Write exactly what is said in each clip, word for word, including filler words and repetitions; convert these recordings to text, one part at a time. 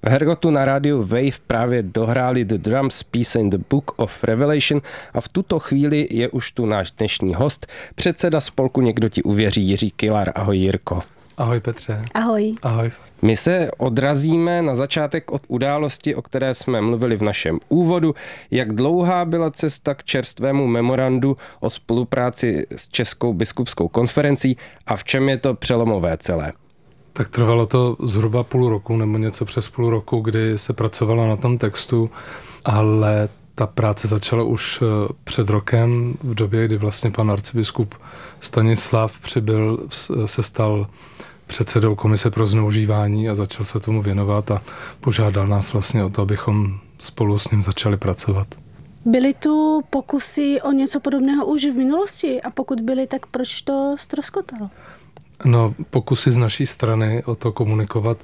V Hergotu na rádiu Wave právě dohráli The Drums Piece in the Book of Revelation a v tuto chvíli je už tu náš dnešní host, předseda spolku Někdo ti uvěří, Jiří Kylar. Ahoj, Jirko. Ahoj, Petře. Ahoj. Ahoj. My se odrazíme na začátek od události, o které jsme mluvili v našem úvodu. Jak dlouhá byla cesta k čerstvému memorandu o spolupráci s Českou biskupskou konferencí a v čem je to přelomové celé? Tak trvalo to zhruba půl roku nebo něco přes půl roku, kdy se pracovalo na tom textu, ale ta práce začala už před rokem, v době, kdy vlastně pan arcibiskup Stanislav přibyl, se stal předsedou komise pro zneužívání a začal se tomu věnovat a požádal nás vlastně o to, abychom spolu s ním začali pracovat. Byly tu pokusy o něco podobného už v minulosti a pokud byly, tak proč to ztroskotalo? No, pokusy z naší strany o to komunikovat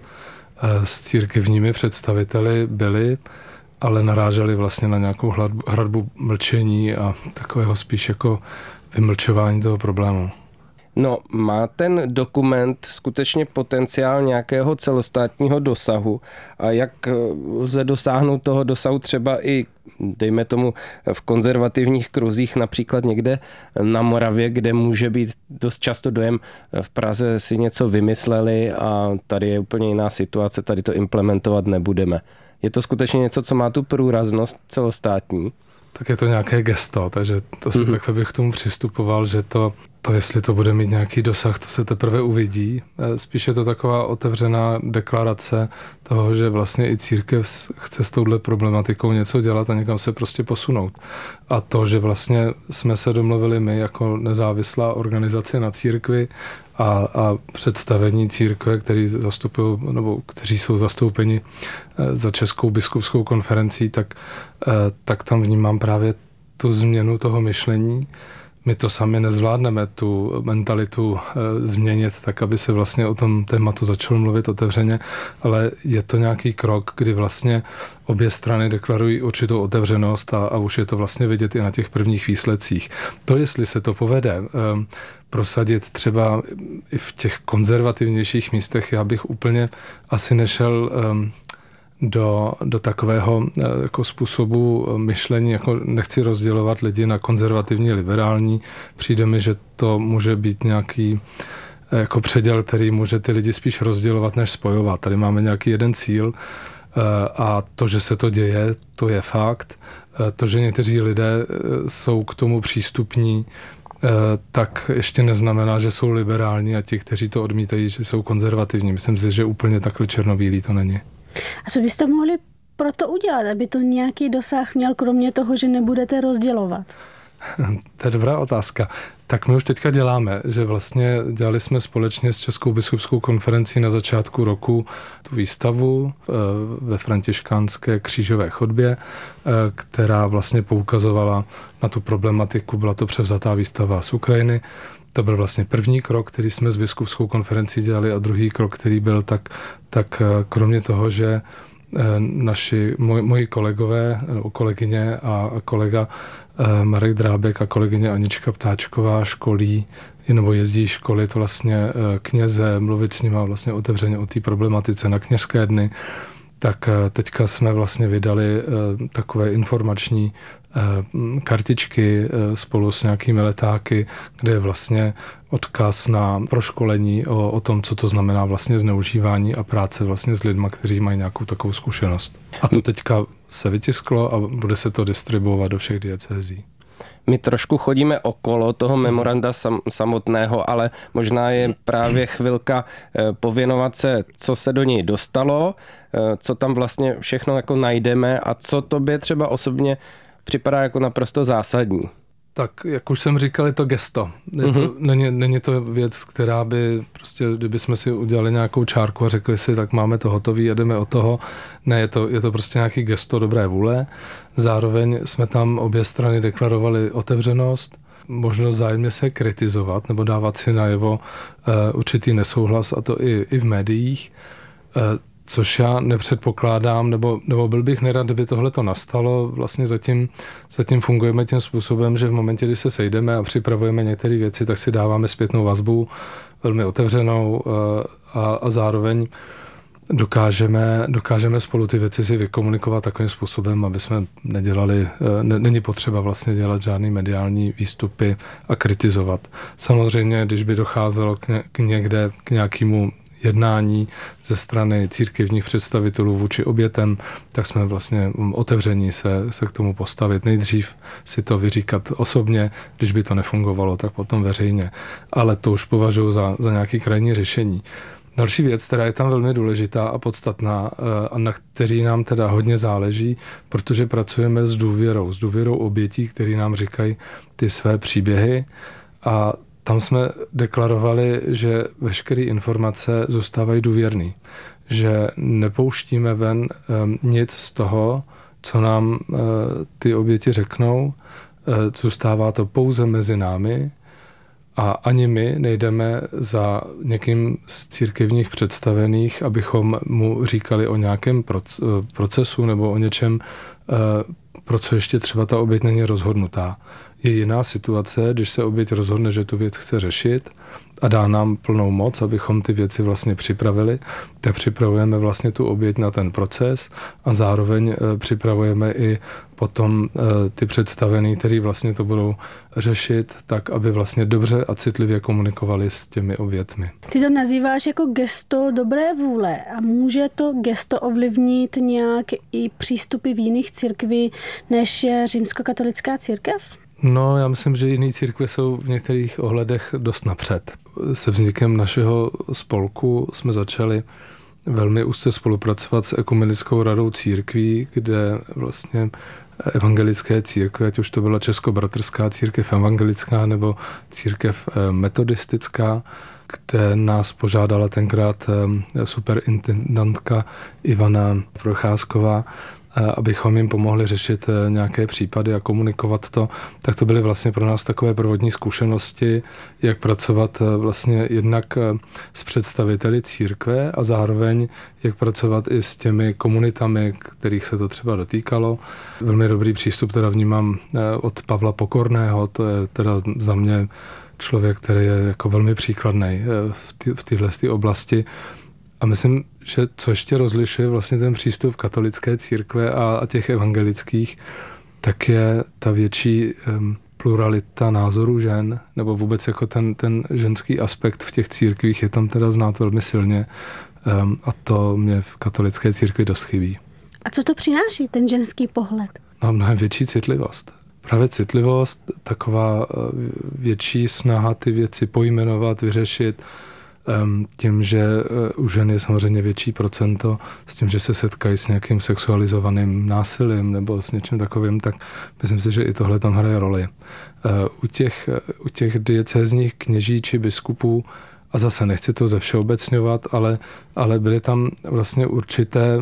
s církevními představiteli byly, ale naráželi vlastně na nějakou hradbu mlčení a takového spíš jako vymlčování toho problému. No, má ten dokument skutečně potenciál nějakého celostátního dosahu a jak lze dosáhnout toho dosahu třeba i, dejme tomu, v konzervativních kruzích, například někde na Moravě, kde může být dost často dojem, v Praze si něco vymysleli a tady je úplně jiná situace, tady to implementovat nebudeme. Je to skutečně něco, co má tu průraznost celostátní? Tak je to nějaké gesto, takže to se mm-hmm. takhle bych k tomu přistupoval, že to, to, jestli to bude mít nějaký dosah, to se teprve uvidí. Spíš je to taková otevřená deklarace toho, že vlastně i církev chce s touhle problematikou něco dělat a někam se prostě posunout. A to, že vlastně jsme se domluvili my jako nezávislá organizace na církvi a, a představení církve, který zastupují, nebo kteří jsou zastoupeni za Českou biskupskou konferencí, tak, tak tam vnímám právě tu změnu toho myšlení. My to sami nezvládneme, tu mentalitu e, změnit tak, aby se vlastně o tom tématu začalo mluvit otevřeně, ale je to nějaký krok, kdy vlastně obě strany deklarují určitou otevřenost a, a už je to vlastně vidět i na těch prvních výsledcích. To, jestli se to povede e, prosadit třeba i v těch konzervativnějších místech, já bych úplně asi nešel e, Do, do takového jako způsobu myšlení, jako nechci rozdělovat lidi na konzervativní, liberální. Přijde mi, že to může být nějaký jako předěl, který může ty lidi spíš rozdělovat, než spojovat. Tady máme nějaký jeden cíl a to, že se to děje, to je fakt. To, že někteří lidé jsou k tomu přístupní, tak ještě neznamená, že jsou liberální a ti, kteří to odmítají, že jsou konzervativní. Myslím si, že úplně takhle černobílý to není. A co byste mohli pro to udělat, aby to nějaký dosah měl, kromě toho, že nebudete rozdělovat? To je dobrá otázka. Tak my už teďka děláme, že vlastně dělali jsme společně s Českou biskupskou konferencí na začátku roku tu výstavu ve františkánské křížové chodbě, která vlastně poukazovala na tu problematiku, byla to převzatá výstava z Ukrajiny. To byl vlastně první krok, který jsme s biskupskou konferencí dělali a druhý krok, který byl tak, tak kromě toho, že naši, moji, moji kolegové, kolegyně a kolega Marek Drábek a kolegyně Anička Ptáčková školí, nebo jezdí školit vlastně kněze, mluvit s nima vlastně otevřeně o té problematice na kněžské dny, tak teďka jsme vlastně vydali takové informační kartičky spolu s nějakými letáky, kde je vlastně odkaz na proškolení o, o tom, co to znamená vlastně zneužívání a práce vlastně s lidma, kteří mají nějakou takovou zkušenost. A to teďka se vytisklo a bude se to distribuovat do všech diecézí. My trošku chodíme okolo toho memoranda sam, samotného, ale možná je právě chvilka pověnovat se, co se do něj dostalo, co tam vlastně všechno jako najdeme a co tobě třeba osobně připadá jako naprosto zásadní. Tak, jak už jsem říkal, je to gesto. Je to, mm-hmm. není, není to věc, která by prostě, kdyby jsme si udělali nějakou čárku a řekli si, tak máme to hotový, jedeme od toho. Ne, je to, je to prostě nějaký gesto dobré vůle. Zároveň jsme tam obě strany deklarovali otevřenost, možnost vzájemně se kritizovat nebo dávat si najevo uh, určitý nesouhlas, a to i, i v médiích. Uh, což já nepředpokládám, nebo, nebo byl bych nerad, kdyby tohle to nastalo. Vlastně zatím, zatím fungujeme tím způsobem, že v momentě, kdy se sejdeme a připravujeme některé věci, tak si dáváme zpětnou vazbu, velmi otevřenou a, a zároveň dokážeme, dokážeme spolu ty věci si vykomunikovat takovým způsobem, aby jsme nedělali, ne, není potřeba vlastně dělat žádný mediální výstupy a kritizovat. Samozřejmě, když by docházelo k, ně, k někde, k nějakému jednání ze strany církevních představitelů vůči obětem, tak jsme vlastně otevření se, se k tomu postavit. Nejdřív si to vyříkat osobně, když by to nefungovalo, tak potom veřejně. Ale to už považuji za, za nějaké krajní řešení. Další věc, která je tam velmi důležitá a podstatná a na který nám teda hodně záleží, protože pracujeme s důvěrou, s důvěrou obětí, který nám říkají ty své příběhy a tam jsme deklarovali, že veškeré informace zůstávají důvěrný, že nepouštíme ven um, nic z toho, co nám uh, ty oběti řeknou, uh, zůstává to pouze mezi námi a ani my nejdeme za někým z církevních představených, abychom mu říkali o nějakém procesu nebo o něčem, uh, pro co ještě třeba ta oběť není rozhodnutá. Je jiná situace, když se oběť rozhodne, že tu věc chce řešit a dá nám plnou moc, abychom ty věci vlastně připravili, tak připravujeme vlastně tu oběť na ten proces a zároveň e, připravujeme i potom e, ty představený, který vlastně to budou řešit, tak aby vlastně dobře a citlivě komunikovali s těmi obětmi. Ty to nazýváš jako gesto dobré vůle a může to gesto ovlivnit nějak i přístupy v jiných církví, než je římskokatolická církev? No, já myslím, že jiné církve jsou v některých ohledech dost napřed. Se vznikem našeho spolku jsme začali velmi úzce spolupracovat s Ekumenickou radou církví, kde vlastně evangelické církve, ať už to byla Českobratrská církev evangelická nebo církev metodistická, kde nás požádala tenkrát superintendantka Ivana Procházková, abychom jim pomohli řešit nějaké případy a komunikovat to, tak to byly vlastně pro nás takové prvotní zkušenosti, jak pracovat vlastně jednak s představiteli církve a zároveň jak pracovat i s těmi komunitami, kterých se to třeba dotýkalo. Velmi dobrý přístup teda vnímám od Pavla Pokorného, to je teda za mě člověk, který je jako velmi příkladný v téhle oblasti. A myslím, že co ještě rozlišuje vlastně ten přístup katolické církve a, a těch evangelických, tak je ta větší um, pluralita názorů žen, nebo vůbec jako ten, ten ženský aspekt v těch církvích je tam teda znát velmi silně um, a to mě v katolické církvi dost chybí. A co to přináší, ten ženský pohled? No, mnohem větší citlivost. Právě citlivost, taková větší snaha ty věci pojmenovat, vyřešit, tím, že u žen je samozřejmě větší procento s tím, že se setkají s nějakým sexualizovaným násilím nebo s něčím takovým, tak myslím si, že i tohle tam hraje roli. U těch, u těch diecézních kněží či biskupů, a zase nechci to zevšeobecňovat, ale, ale byly tam vlastně určité,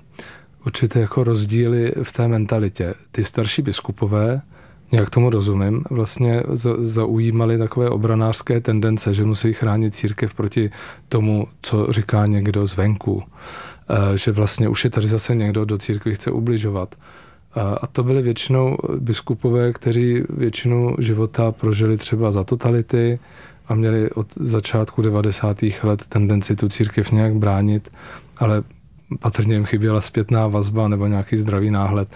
určité jako rozdíly v té mentalitě. Ty starší biskupové, jak tomu rozumím, vlastně zaujímali takové obranářské tendence, že musí chránit církev proti tomu, co říká někdo zvenku. Že vlastně už je tady zase někdo, do církve chce ubližovat. A to byly většinou biskupové, kteří většinu života prožili třeba za totality a měli od začátku devadesátých let tendenci tu církev nějak bránit, ale patrně jim chyběla zpětná vazba nebo nějaký zdravý náhled.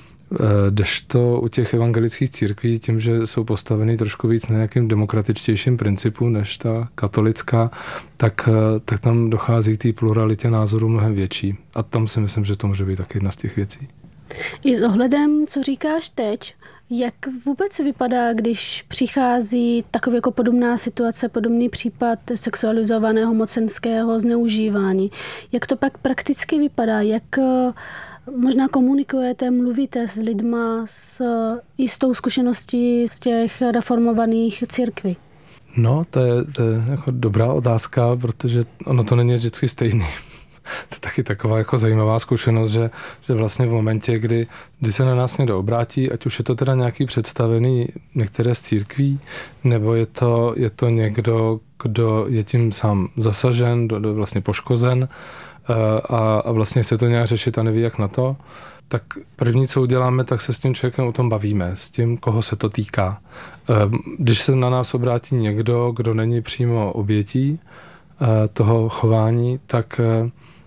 Kdežto u těch evangelických církví, tím, že jsou postaveny trošku víc na nějakým demokratičtějším principu než ta katolická, tak, tak tam dochází k té pluralitě názorů mnohem větší. A tam si myslím, že to může být taky jedna z těch věcí. I s ohledem, co říkáš teď, jak vůbec vypadá, když přichází taková jako podobná situace, podobný případ sexualizovaného mocenského zneužívání? Jak to pak prakticky vypadá? Jak možná komunikujete, mluvíte s lidma s jistou zkušeností z těch reformovaných církví? No, to je, to je jako dobrá otázka, protože ono to není vždycky stejný. To je taky taková jako zajímavá zkušenost, že, že vlastně v momentě, kdy, kdy se na nás někdo obrátí, ať už je to teda nějaký představený některé z církví, nebo je to, je to někdo, kdo je tím sám zasažen, kdo je vlastně poškozen, A, a vlastně chce to nějak řešit a neví, jak na to, tak první, co uděláme, tak se s tím člověkem o tom bavíme, s tím, koho se to týká. Když se na nás obrátí někdo, kdo není přímo obětí toho chování, tak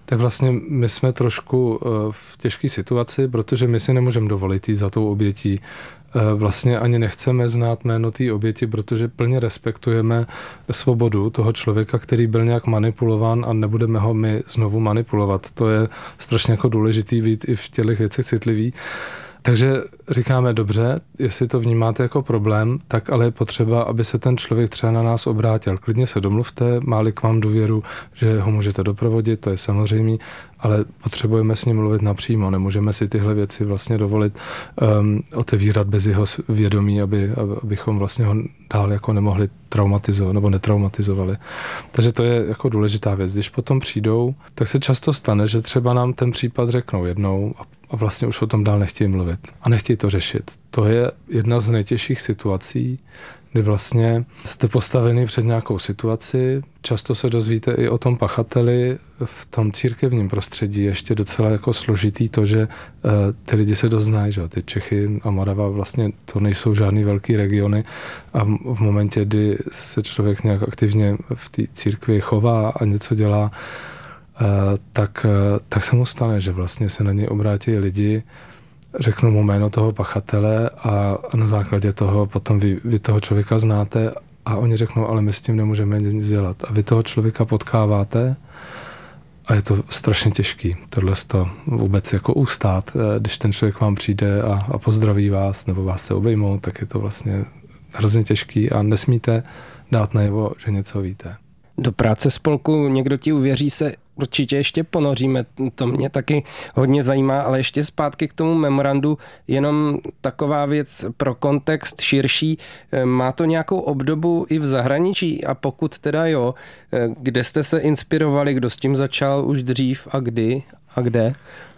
tak vlastně my jsme trošku v těžké situaci, protože my si nemůžeme dovolit jít za tou obětí. Vlastně ani nechceme znát jméno té oběti, protože plně respektujeme svobodu toho člověka, který byl nějak manipulován a nebudeme ho my znovu manipulovat. To je strašně jako důležitý být i v těch věcech citlivý. Takže říkáme dobře, jestli to vnímáte jako problém, tak ale je potřeba, aby se ten člověk třeba na nás obrátil. Klidně se domluvte, má-li k vám důvěru, že ho můžete doprovodit, to je samozřejmě, ale potřebujeme s ním mluvit napřímo. Nemůžeme si tyhle věci vlastně dovolit um, otevírat bez jeho vědomí, aby, abychom vlastně ho dál jako nemohli traumatizovat nebo netraumatizovali. Takže to je jako důležitá věc. Když potom přijdou, tak se často stane, že třeba nám ten případ řeknou jednou a a vlastně už o tom dál nechtějí mluvit a nechtějí to řešit. To je jedna z nejtěžších situací, kdy vlastně jste postavený před nějakou situaci, často se dozvíte i o tom pachateli, v tom církevním prostředí ještě docela jako složitý to, že uh, ty lidi se doznají, že ty Čechy a Morava vlastně to nejsou žádný velký regiony a v momentě, kdy se člověk nějak aktivně v té církvi chová a něco dělá, Uh, tak, uh, tak se mu stane, že vlastně se na něj obrátí lidi, řeknou mu jméno toho pachatele a, a na základě toho potom vy, vy toho člověka znáte a oni řeknou, ale my s tím nemůžeme nic dělat. A vy toho člověka potkáváte a je to strašně těžký, tohle to vůbec jako ustát. Když ten člověk vám přijde a, a pozdraví vás nebo vás se obejmou, tak je to vlastně hrozně těžký a nesmíte dát najevo, že něco víte. Do práce spolku Někdo ti uvěří se určitě ještě ponoříme, to mě taky hodně zajímá, ale ještě zpátky k tomu memorandu, jenom taková věc pro kontext širší, má to nějakou obdobu i v zahraničí a pokud teda jo, kde jste se inspirovali, kdo s tím začal už dřív a kdy a kde?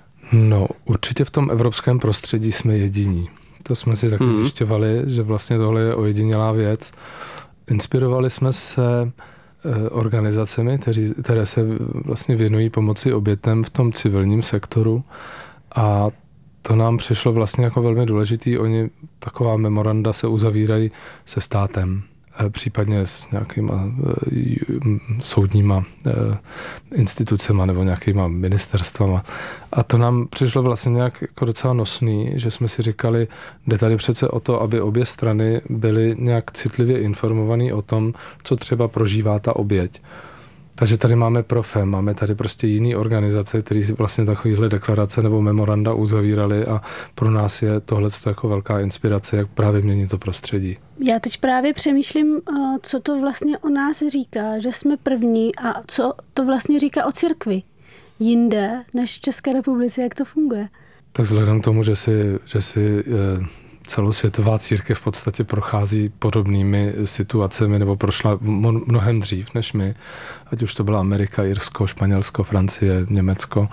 No, určitě v tom evropském prostředí jsme jediní. To jsme si taky mm. zjišťovali, že vlastně tohle je ojedinělá věc. Inspirovali jsme se organizacemi, kteří, které se vlastně věnují pomoci obětem v tom civilním sektoru a to nám přišlo vlastně jako velmi důležitý. Oni taková memoranda se uzavírají se státem, případně s nějakýma soudníma institucema nebo nějakýma ministerstvama. A to nám přišlo vlastně nějak jako docela nosný, že jsme si říkali, jde tady přece o to, aby obě strany byly nějak citlivě informovaný o tom, co třeba prožívá ta oběť. Takže tady máme Profem, máme tady prostě jiný organizace, které si vlastně takovýhle deklarace nebo memoranda uzavírali a pro nás je tohle jako velká inspirace, jak právě měnit to prostředí. Já teď právě přemýšlím, co to vlastně o nás říká, že jsme první a co to vlastně říká o církvi jinde než v České republice, jak to funguje. Tak vzhledem k tomu, že si, že si celosvětová církev v podstatě prochází podobnými situacemi nebo prošla mnohem dřív než my, ať už to byla Amerika, Irsko, Španělsko, Francie, Německo,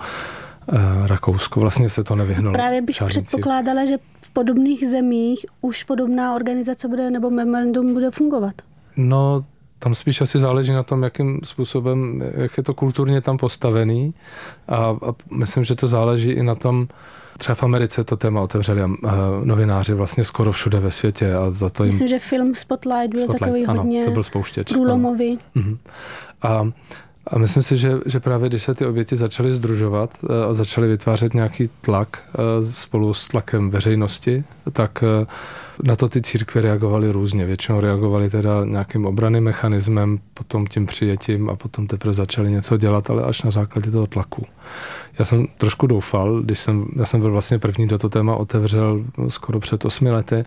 Rakousko, vlastně se to nevyhnulo. Právě bych předpokládala, že v podobných zemích už podobná organizace bude nebo memorandum bude fungovat. No, tam spíš asi záleží na tom, jakým způsobem, jak je to kulturně tam postavený a, a myslím, že to záleží i na tom, třeba v Americe to téma otevřeli uh, novináři vlastně skoro všude ve světě. A za to jim... Myslím, že film Spotlight byl Spotlight, takový ano, hodně to byl spouštěč, průlomový. Uh-huh. A, a myslím si, že, že právě když se ty oběti začaly sdružovat uh, a začaly vytvářet nějaký tlak uh, spolu s tlakem veřejnosti, tak uh, na to ty církve reagovaly různě. Většinou reagovaly teda nějakým obranným mechanismem, potom tím přijetím a potom teprve začaly něco dělat, ale až na základě toho tlaku. Já jsem trošku doufal, když jsem, já jsem byl vlastně první, kdo to téma otevřel skoro před osmi lety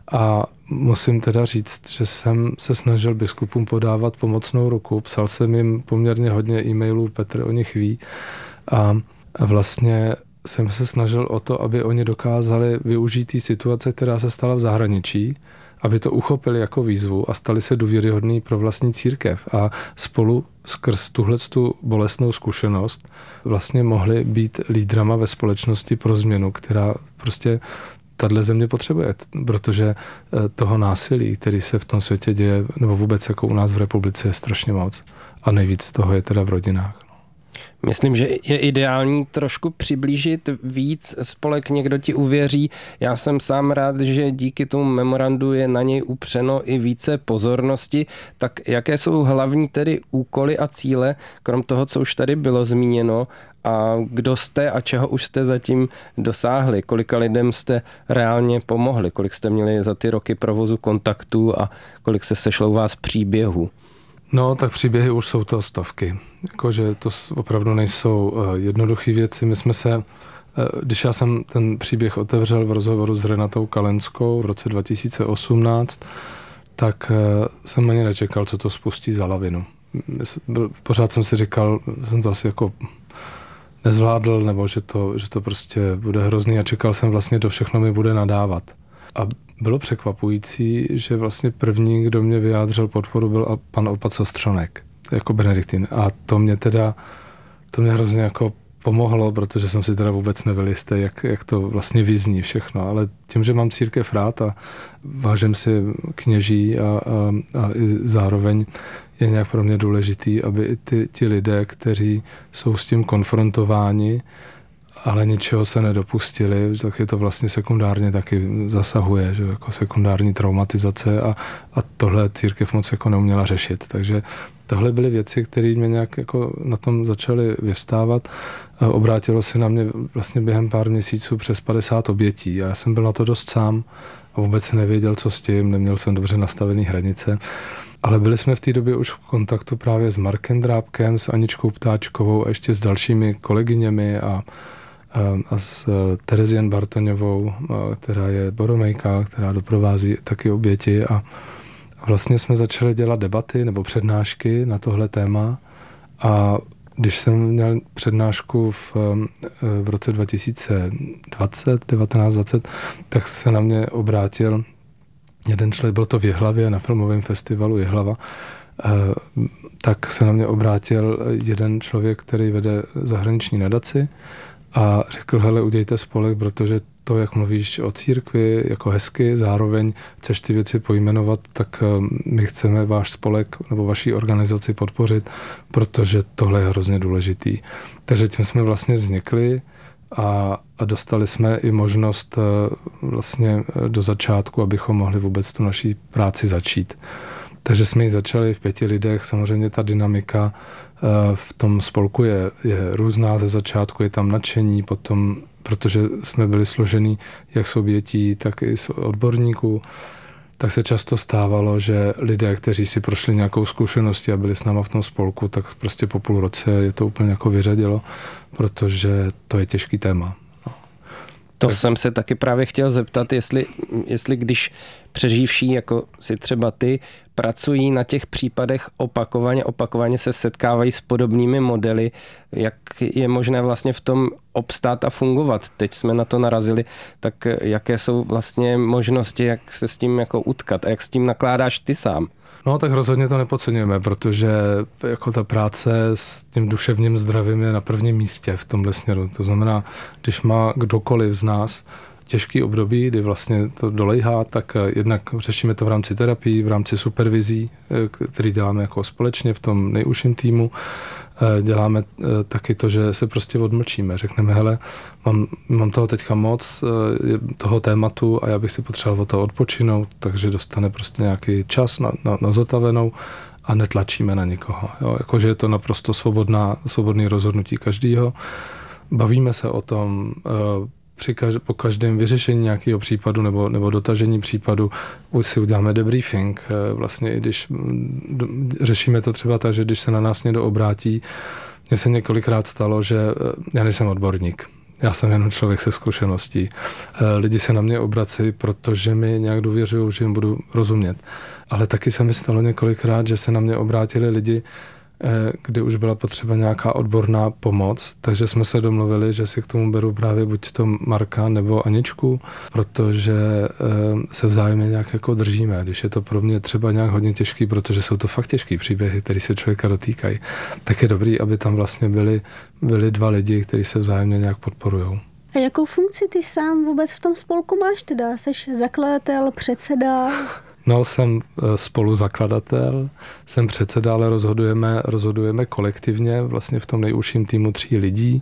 a musím teda říct, že jsem se snažil biskupům podávat pomocnou ruku. Psal jsem jim poměrně hodně e-mailů, Petr o nich ví a vlastně jsem se snažil o to, aby oni dokázali využít té situace, která se stala v zahraničí, aby to uchopili jako výzvu a stali se důvěryhodný pro vlastní církev a spolu skrz tuhletu bolestnou zkušenost vlastně mohli být lídrama ve společnosti pro změnu, která prostě tato země potřebuje, protože toho násilí, který se v tom světě děje, nebo vůbec jako u nás v republice je strašně moc a nejvíc toho je teda v rodinách. Myslím, že je ideální trošku přiblížit víc spolek Někdo ti uvěří. Já jsem sám rád, že díky tomu memorandu je na něj upřeno i více pozornosti. Tak jaké jsou hlavní tedy úkoly a cíle, krom toho, co už tady bylo zmíněno, a kdo jste a čeho už jste zatím dosáhli, kolika lidem jste reálně pomohli, kolik jste měli za ty roky provozu kontaktů a kolik se sešlo u vás příběhů. No, tak příběhy už jsou to stovky. Jakože to opravdu nejsou jednoduché věci. My jsme se, když já jsem ten příběh otevřel v rozhovoru s Renatou Kalenskou v roce dva tisíce osmnáct, tak jsem ani nečekal, co to spustí za lavinu. Pořád jsem si říkal, jsem to asi jako nezvládl, nebo že to, že to prostě bude hrozný a čekal jsem vlastně, do všechno mi bude nadávat. A bylo překvapující, že vlastně první, kdo mě vyjádřil podporu, byl pan opat Sostřonek, jako benediktín. A to mě teda, to mě hrozně jako pomohlo, protože jsem si teda vůbec nebyl jistý, jak, jak to vlastně vyzní všechno. Ale tím, že mám církev rád a vážím si kněží a, a, a i zároveň je nějak pro mě důležitý, aby i ty, ti lidé, kteří jsou s tím konfrontováni, ale ničeho se nedopustili, tak je to vlastně sekundárně taky zasahuje, že jako sekundární traumatizace a, a tohle církev moc jako neuměla řešit. Takže tohle byly věci, které mě nějak jako na tom začaly vyvstávat. Obrátilo se na mě vlastně během pár měsíců přes padesát obětí a já jsem byl na to dost sám a vůbec nevěděl, co s tím, neměl jsem dobře nastavené hranice. Ale byli jsme v té době už v kontaktu právě s Markem Drábkem, s Aničkou Ptáčkovou a ještě s dalšími kolegyněmi a a s Terezien Bartoňovou, která je boromejka, která doprovází taky oběti a vlastně jsme začali dělat debaty nebo přednášky na tohle téma a když jsem měl přednášku v, v roce dva tisíce dvacet, devatenáct dvacet, tak se na mě obrátil jeden člověk, byl to v Jihlavě, na filmovém festivalu Jihlava, tak se na mě obrátil jeden člověk, který vede zahraniční nadaci a řekl, hele, udějte spolek, protože to, jak mluvíš o církvi, jako hezky, zároveň chceš ty věci pojmenovat, tak my chceme váš spolek nebo vaší organizaci podpořit, protože tohle je hrozně důležitý. Takže tím jsme vlastně vznikli a, a dostali jsme i možnost vlastně do začátku, abychom mohli vůbec tu naší práci začít. Takže jsme ji začali v pěti lidech, samozřejmě ta dynamika v tom spolku je, je různá, ze začátku je tam nadšení, potom, protože jsme byli složení jak z obětí, tak i z odborníků, tak se často stávalo, že lidé, kteří si prošli nějakou zkušeností a byli s náma v tom spolku, tak prostě po půl roce je to úplně jako vyřadilo, protože to je těžký téma. To tak jsem se taky právě chtěl zeptat, jestli, jestli když přeživší, jako si třeba ty, pracují na těch případech opakovaně, opakovaně se setkávají s podobnými modely, jak je možné vlastně v tom obstát a fungovat. Teď jsme na to narazili, tak jaké jsou vlastně možnosti, jak se s tím jako utkat a jak s tím nakládáš ty sám? No tak rozhodně to nepodceňujeme, protože jako ta práce s tím duševním zdravím je na prvním místě v tomhle směru. To znamená, když má kdokoliv z nás těžký období, kdy vlastně to dolejhá, tak jednak řešíme to v rámci terapii, v rámci supervizí, který děláme jako společně v tom nejužším týmu. Děláme taky to, že se prostě odmlčíme. Řekneme, hele, mám, mám toho teďka moc, toho tématu a já bych si potřeboval od toho odpočinout, takže dostane prostě nějaký čas na, na, na zotavenou a netlačíme na nikoho. Jo? Jakože je to naprosto svobodná, svobodný rozhodnutí každýho. Bavíme se o tom, při každ- po každém vyřešení nějakého případu nebo, nebo dotažení případu už si uděláme debriefing. Vlastně i když řešíme to třeba tak, že když se na nás někdo obrátí, mně se několikrát stalo, že já nejsem odborník. Já jsem jenom člověk se zkušeností. Lidi se na mě obrací, protože mi nějak důvěřují, že jim budu rozumět. Ale taky se mi stalo několikrát, že se na mě obrátili lidi, kdy už byla potřeba nějaká odborná pomoc, takže jsme se domluvili, že si k tomu beru právě buď to Marka nebo Aničku, protože se vzájemně nějak jako držíme. Když je to pro mě třeba nějak hodně těžký, protože jsou to fakt těžký příběhy, které se člověka dotýkají, tak je dobrý, aby tam vlastně byli, byli dva lidi, kteří se vzájemně nějak podporujou. A jakou funkci ty sám vůbec v tom spolku máš teda? Jseš zakladatel, předseda? No, jsem spoluzakladatel, jsem předseda, ale rozhodujeme, rozhodujeme kolektivně, vlastně v tom nejužším týmu tří lidí,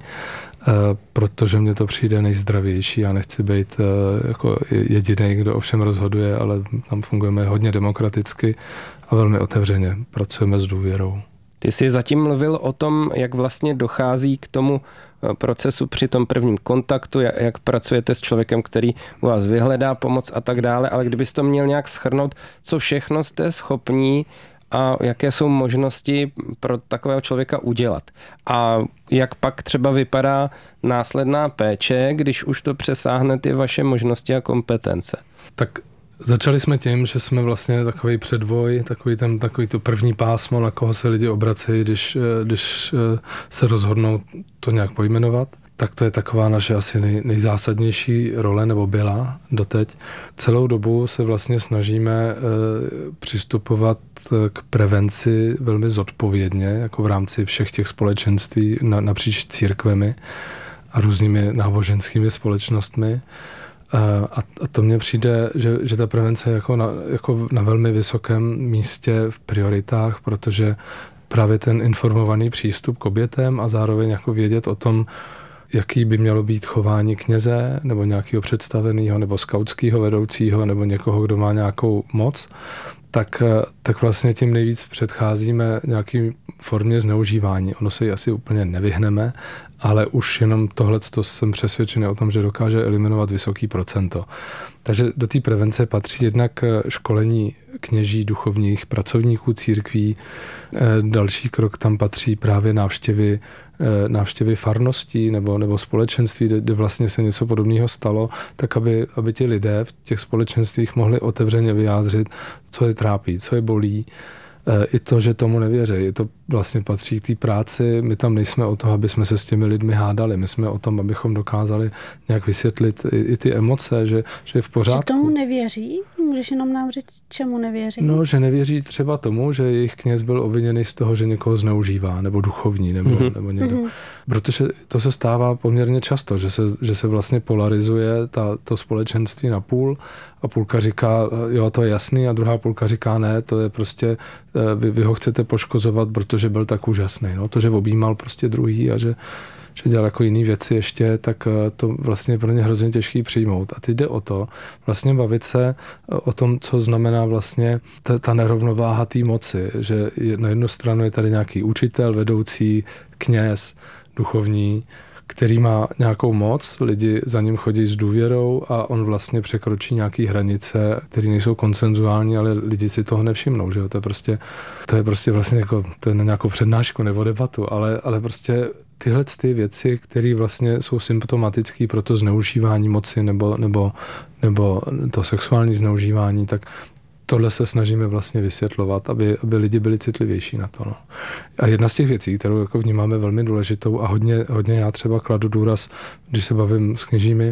protože mně to přijde nejzdravější. Já nechci být jako jediný, kdo o všem rozhoduje, ale tam fungujeme hodně demokraticky a velmi otevřeně. Pracujeme s důvěrou. Ty jsi zatím mluvil o tom, jak vlastně dochází k tomu procesu při tom prvním kontaktu, jak, jak pracujete s člověkem, který u vás vyhledá pomoc a tak dále, ale kdybys to měl nějak shrnout, co všechno jste schopní a jaké jsou možnosti pro takového člověka udělat. A jak pak třeba vypadá následná péče, když už to přesáhne ty vaše možnosti a kompetence. Tak začali jsme tím, že jsme vlastně takový předvoj, takový, ten, takový to první pásmo, na koho se lidi obracejí, když, když se rozhodnou to nějak pojmenovat. Tak to je taková naše asi nej, nejzásadnější role, nebo byla doteď. Celou dobu se vlastně snažíme e, přistupovat k prevenci velmi zodpovědně, jako v rámci všech těch společenství na, napříč církvemi a různými náboženskými společnostmi. A, a to mně přijde, že, že ta prevence je jako na, jako na velmi vysokém místě v prioritách, protože právě ten informovaný přístup k obětem a zároveň jako vědět o tom, jaký by mělo být chování kněze nebo nějakého představeného nebo skautského vedoucího nebo někoho, kdo má nějakou moc, tak, tak vlastně tím nejvíc předcházíme nějaký formě zneužívání. Ono se jí asi úplně nevyhneme, ale už jenom tohleto jsem přesvědčený o tom, že dokáže eliminovat vysoký procento. Takže do té prevence patří jednak školení kněží, duchovních pracovníků církví. Další krok tam patří právě návštěvy, návštěvy farností nebo, nebo společenství, kde vlastně se něco podobného stalo, tak aby, aby ti lidé v těch společenstvích mohli otevřeně vyjádřit, co je trápí, co je bolí. I to, že tomu nevěří. To vlastně patří k té práci. My tam nejsme o to, aby jsme se s těmi lidmi hádali. My jsme o tom, abychom dokázali nějak vysvětlit i, i ty emoce, že, že je v pořádku. Že tomu nevěří? Můžeš jenom nám říct, čemu nevěří? No, že nevěří třeba tomu, že jejich kněz byl obviněný z toho, že někoho zneužívá, nebo duchovní, nebo, mm-hmm. nebo někdo. Mm-hmm. Protože to se stává poměrně často, že se, že se vlastně polarizuje ta, to společenství na půl a půlka říká, jo, to je jasný, a druhá půlka říká, ne, to je prostě, vy, vy ho chcete poškozovat, protože byl tak úžasný. No, to, že objímal prostě druhý a že, že dělal jako jiný věci ještě, tak to vlastně je pro ně hrozně těžký přijmout. A teď jde o to, vlastně bavit se o tom, co znamená vlastně ta, ta nerovnováha té moci, že na jednu stranu je tady nějaký učitel, vedoucí, kněz, duchovní, který má nějakou moc, lidi za ním chodí s důvěrou a on vlastně překročí nějaké hranice, které nejsou konsenzuální, ale lidi si toho nevšimnou, že jo? To je prostě, to je prostě vlastně jako, to je na nějakou přednášku nebo debatu, ale, ale prostě tyhle ty věci, které vlastně jsou symptomatické pro to zneužívání moci nebo, nebo, nebo to sexuální zneužívání, tak tohle se snažíme vlastně vysvětlovat, aby, aby lidi byli citlivější na to. No. A jedna z těch věcí, kterou jako vnímáme velmi důležitou a hodně, hodně já třeba kladu důraz, když se bavím s kněžími,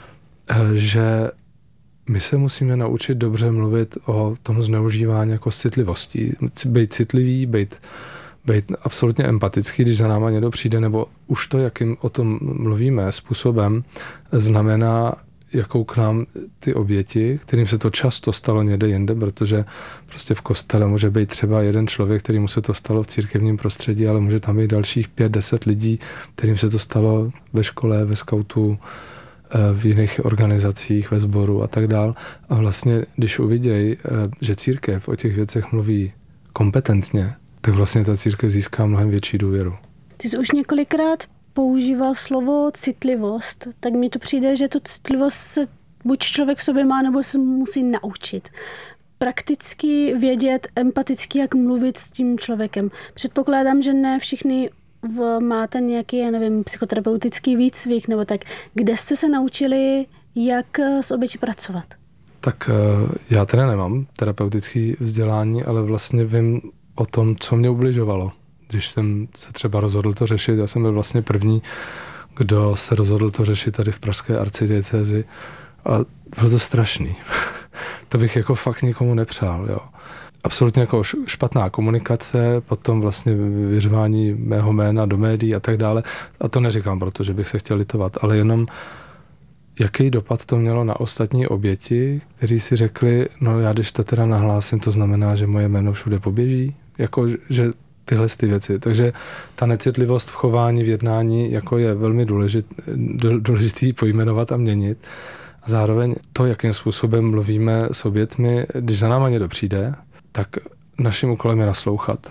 že my se musíme naučit dobře mluvit o tom zneužívání jako s citlivostí. Být citlivý, být, být absolutně empatický, když za náma někdo přijde, nebo už to, jakým o tom mluvíme způsobem, znamená, jakou k nám ty oběti, kterým se to často stalo někde jinde, protože prostě v kostele může být třeba jeden člověk, kterýmu se to stalo v církevním prostředí, ale může tam být dalších pět, deset lidí, kterým se to stalo ve škole, ve skautu, v jiných organizacích, ve sboru a tak dál. A vlastně, když uvidějí, že církev o těch věcech mluví kompetentně, tak vlastně ta církev získá mnohem větší důvěru. Ty jsi už několikrát používal slovo citlivost, tak mi to přijde, že tu citlivost se buď člověk sobě má, nebo se musí naučit. Prakticky vědět, empaticky, jak mluvit s tím člověkem. Předpokládám, že ne všichni v, máte nějaký, já nevím, psychoterapeutický výcvik, nebo tak. Kde jste se naučili, jak s obětí pracovat? Tak já teda nemám terapeutické vzdělání, ale vlastně vím o tom, co mě ubližovalo. Když jsem se třeba rozhodl to řešit, já jsem byl vlastně první, kdo se rozhodl to řešit tady v pražské arcidiecézi a bylo to strašný. To bych jako fakt nikomu nepřál, jo. Absolutně jako špatná komunikace, potom vlastně vyřvání mého jména do médií a tak dále. A to neříkám, protože bych se chtěl litovat, ale jenom jaký dopad to mělo na ostatní oběti, kteří si řekli, no já když to teda nahlásím, to znamená, že moje jméno všude poběží. Jako, že tyhle ty věci. Takže ta necitlivost v chování, v jednání jako je velmi důležit, důležitý pojmenovat a měnit. A zároveň to, jakým způsobem mluvíme s obětmi, když za náma někdo přijde, tak naším úkolem je naslouchat.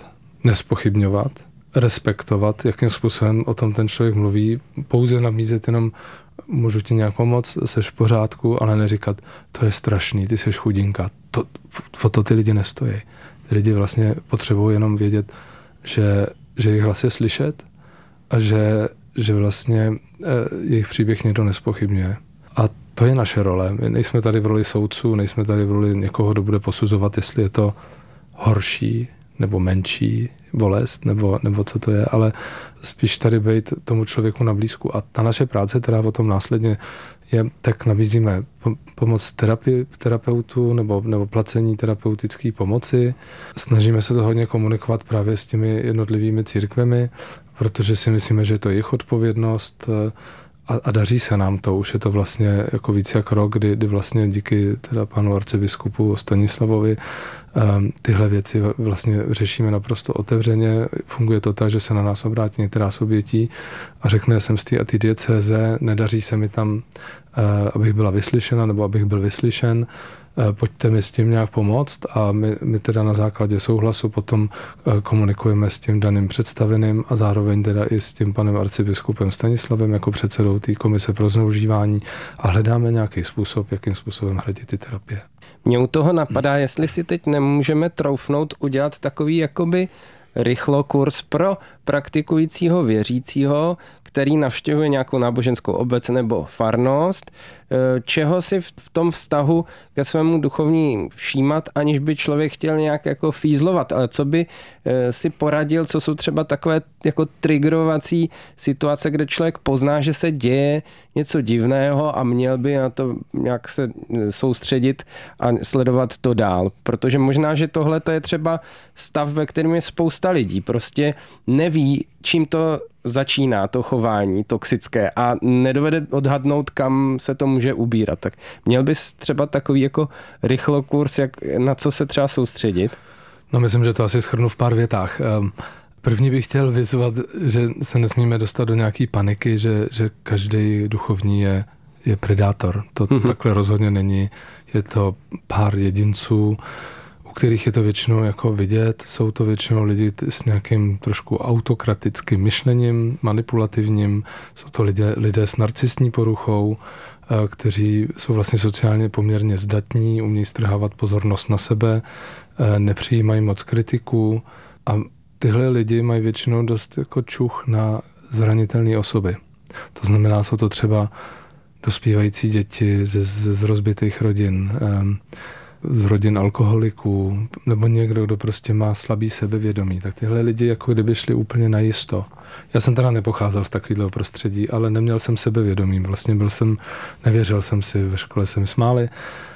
nespochybňovat, respektovat, jakým způsobem o tom ten člověk mluví, pouze nabízet jenom můžu ti nějak pomoct, seš v pořádku, ale neříkat, to je strašný, ty seš chudinka, to, o to ty lidi nestojí. Ty lidi vlastně potřebují jenom vědět, že, že jejich hlas je slyšet a že, že vlastně eh, jejich příběh někdo nespochybňuje. A to je naše role. My nejsme tady v roli soudců, nejsme tady v roli někoho, kdo bude posuzovat, jestli je to horší nebo menší bolest, nebo, nebo co to je, ale spíš tady být tomu člověku na blízku. A ta naše práce, která o tom následně je, tak nabízíme pomoc terapii, terapeutu nebo, nebo placení terapeutické pomoci. Snažíme se to hodně komunikovat právě s těmi jednotlivými církvemi, protože si myslíme, že je to jejich odpovědnost a, a daří se nám to. Už je to vlastně jako víc jak rok, kdy, kdy vlastně díky teda panu arcibiskupu Stanislavovi um, tyhle věci vlastně řešíme naprosto otevřeně. Funguje to tak, že se na nás obrátí některá z obětí a řekne, jsem z té a té diecéze, nedaří se mi tam, uh, abych byla vyslyšena nebo abych byl vyslyšen. Pojďte mi s tím nějak pomoct a my, my teda na základě souhlasu potom komunikujeme s tím daným představeným a zároveň teda i s tím panem arcibiskupem Stanislavem jako předsedou té komise pro zneužívání a hledáme nějaký způsob, jakým způsobem hradit ty terapie. Mě u toho napadá, jestli si teď nemůžeme troufnout udělat takový jakoby rychlokurs pro praktikujícího věřícího, který navštěvuje nějakou náboženskou obec nebo farnost, čeho si v tom vztahu ke svému duchovní všímat, aniž by člověk chtěl nějak jako fízlovat, ale co by si poradil, co jsou třeba takové jako triggerovací situace, kde člověk pozná, že se děje něco divného a měl by na to nějak se soustředit a sledovat to dál. Protože možná, že tohle to je třeba stav, ve kterém je spousta lidí. Prostě neví, čím to začíná, to chování toxické a nedovede odhadnout, kam se to může ubírat. Tak měl bys třeba takový jako rychlokurs, jak, na co se třeba soustředit? No myslím, že to asi shrnu v pár větách. První bych chtěl vyzvat, že se nesmíme dostat do nějaký paniky, že, že každý duchovní je, je predátor. To mm-hmm. takhle rozhodně není. Je to pár jedinců, u kterých je to většinou jako vidět. Jsou to většinou lidi s nějakým trošku autokratickým myšlením, manipulativním. Jsou to lidé, lidé s narcistní poruchou, kteří jsou vlastně sociálně poměrně zdatní, umí strhávat pozornost na sebe, nepřijímají moc kritiku a tyhle lidi mají většinou dost jako čuch na zranitelné osoby. To znamená, jsou to třeba dospívající děti ze, ze z rozbitých rodin, z rodin alkoholiků, nebo někdo, kdo prostě má slabý sebevědomí. Tak tyhle lidi jako kdyby šli úplně na jisto. Já jsem teda nepocházel z takového prostředí, ale neměl jsem sebevědomí. Vlastně byl jsem, nevěřil jsem si, ve škole se mi smáli.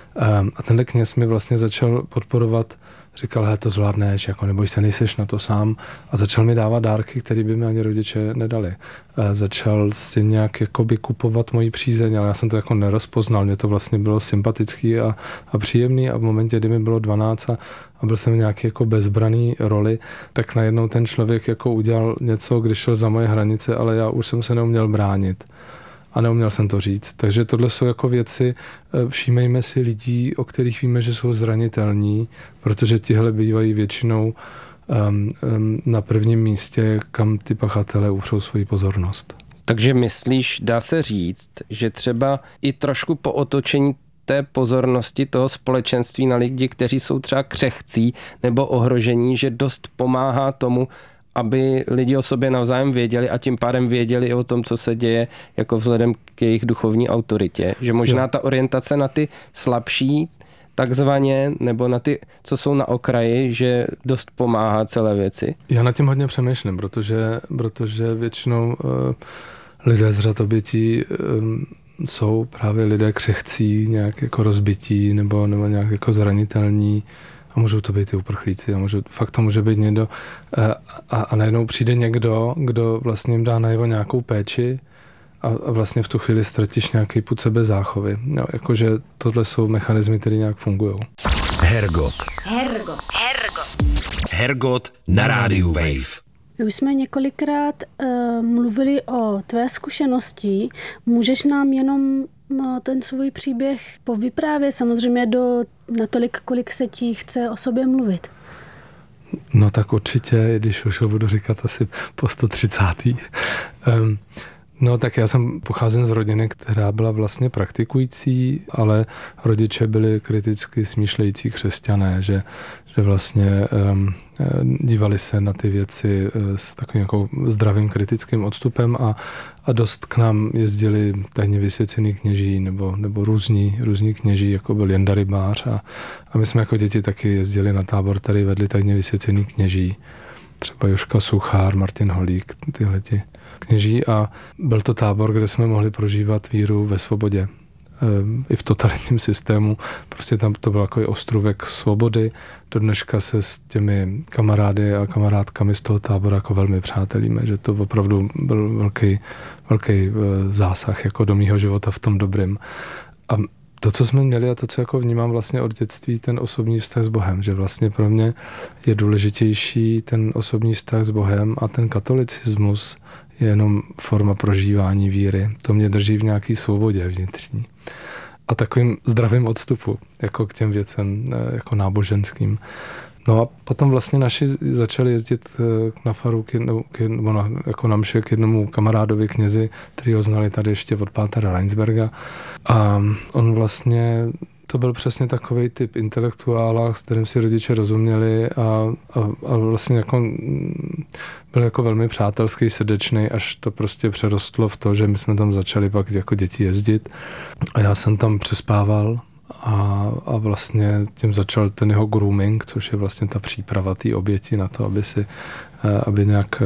A tenhle kněz mi vlastně začal podporovat, říkal, he, to zvládneš, jako neboj se, nejseš na to sám. A začal mi dávat dárky, které by mi ani rodiče nedali. A začal si nějak jakoby kupovat moji přízeň, ale já jsem to jako nerozpoznal. Mně to vlastně bylo sympatický a, a příjemný a v momentě, kdy mi bylo dvanáct a, a byl jsem v nějaký jako bezbraný roli, tak najednou ten člověk jako udělal něco, když šel za moje hranice, ale já už jsem se neuměl bránit. A neuměl jsem to říct. Takže tohle jsou jako věci, všímejme si lidí, o kterých víme, že jsou zranitelní, protože tihle bývají většinou um, um, na prvním místě, kam ty pachatelé upřou svoji pozornost. Takže myslíš, dá se říct, že třeba i trošku po otočení té pozornosti toho společenství na lidi, kteří jsou třeba křehcí nebo ohrožení, že dost pomáhá tomu, aby lidi o sobě navzájem věděli a tím pádem věděli i o tom, co se děje jako vzhledem k jejich duchovní autoritě. Že možná ta orientace na ty slabší takzvaně, nebo na ty, co jsou na okraji, že dost pomáhá celé věci. Já nad tím hodně přemýšlím, protože, protože většinou uh, lidé z řad obětí um, jsou právě lidé křehcí, nějak jako rozbití nebo, nebo nějak jako zranitelní. A můžou to být i uprchlíci, a můžou, fakt to může být někdo. A, a najednou přijde někdo, kdo vlastně jim dá najevo nějakou péči a, a vlastně v tu chvíli ztratíš nějaký pud sebe záchovy. No, jakože tohle jsou mechanismy, které nějak fungují. Hergot. Hergot. Hergot. Hergot na rádiu Wave. My už jsme několikrát uh, mluvili o tvé zkušenosti. Můžeš nám jenom no, ten svůj příběh povyprávět, samozřejmě do natolik, kolik se ti chce o sobě mluvit? No tak určitě, když už ho budu říkat asi po sto třicátý Um, no tak já jsem pocházím z rodiny, která byla vlastně praktikující, ale rodiče byli kriticky smýšlející křesťané, že, že vlastně um, dívali se na ty věci s takovým jako zdravým kritickým odstupem a, a dost k nám jezdili tajně vysvěcený kněží nebo, nebo různí, různí kněží, jako byl Jenda Rybář a, a my jsme jako děti taky jezdili na tábor, který vedli tajně vysvěcený kněží, třeba Joška Suchár, Martin Holík, tyhleti kněží a byl to tábor, kde jsme mohli prožívat víru ve svobodě. I v totalitním systému. Prostě tam to byl takový ostrůvek svobody. Do dneška se s těmi kamarády a kamarádkami z toho tábora jako velmi přátelíme, že to opravdu byl velký, velký zásah jako do mýho života v tom dobrým. A to, co jsme měli a to, co jako vnímám vlastně od dětství, ten osobní vztah s Bohem, že vlastně pro mě je důležitější ten osobní vztah s Bohem a ten katolicismus je jenom forma prožívání víry. To mě drží v nějaké svobodě vnitřní. A takovým zdravým odstupu, jako k těm věcem jako náboženským. No a potom vlastně naši začali jezdit na faru, k jednou, k jednou, na, jako na mše k jednomu kamarádovi knězi, který ho znali tady ještě od pátera Reinsberga. A on vlastně, to byl přesně takovej typ intelektuála, s kterým si rodiče rozuměli a, a, a vlastně jako byl jako velmi přátelský, srdečný, až to prostě přerostlo v to, že my jsme tam začali pak jako děti jezdit. A já jsem tam přespával a, a vlastně tím začal ten jeho grooming, což je vlastně ta příprava té oběti na to, aby si, aby nějak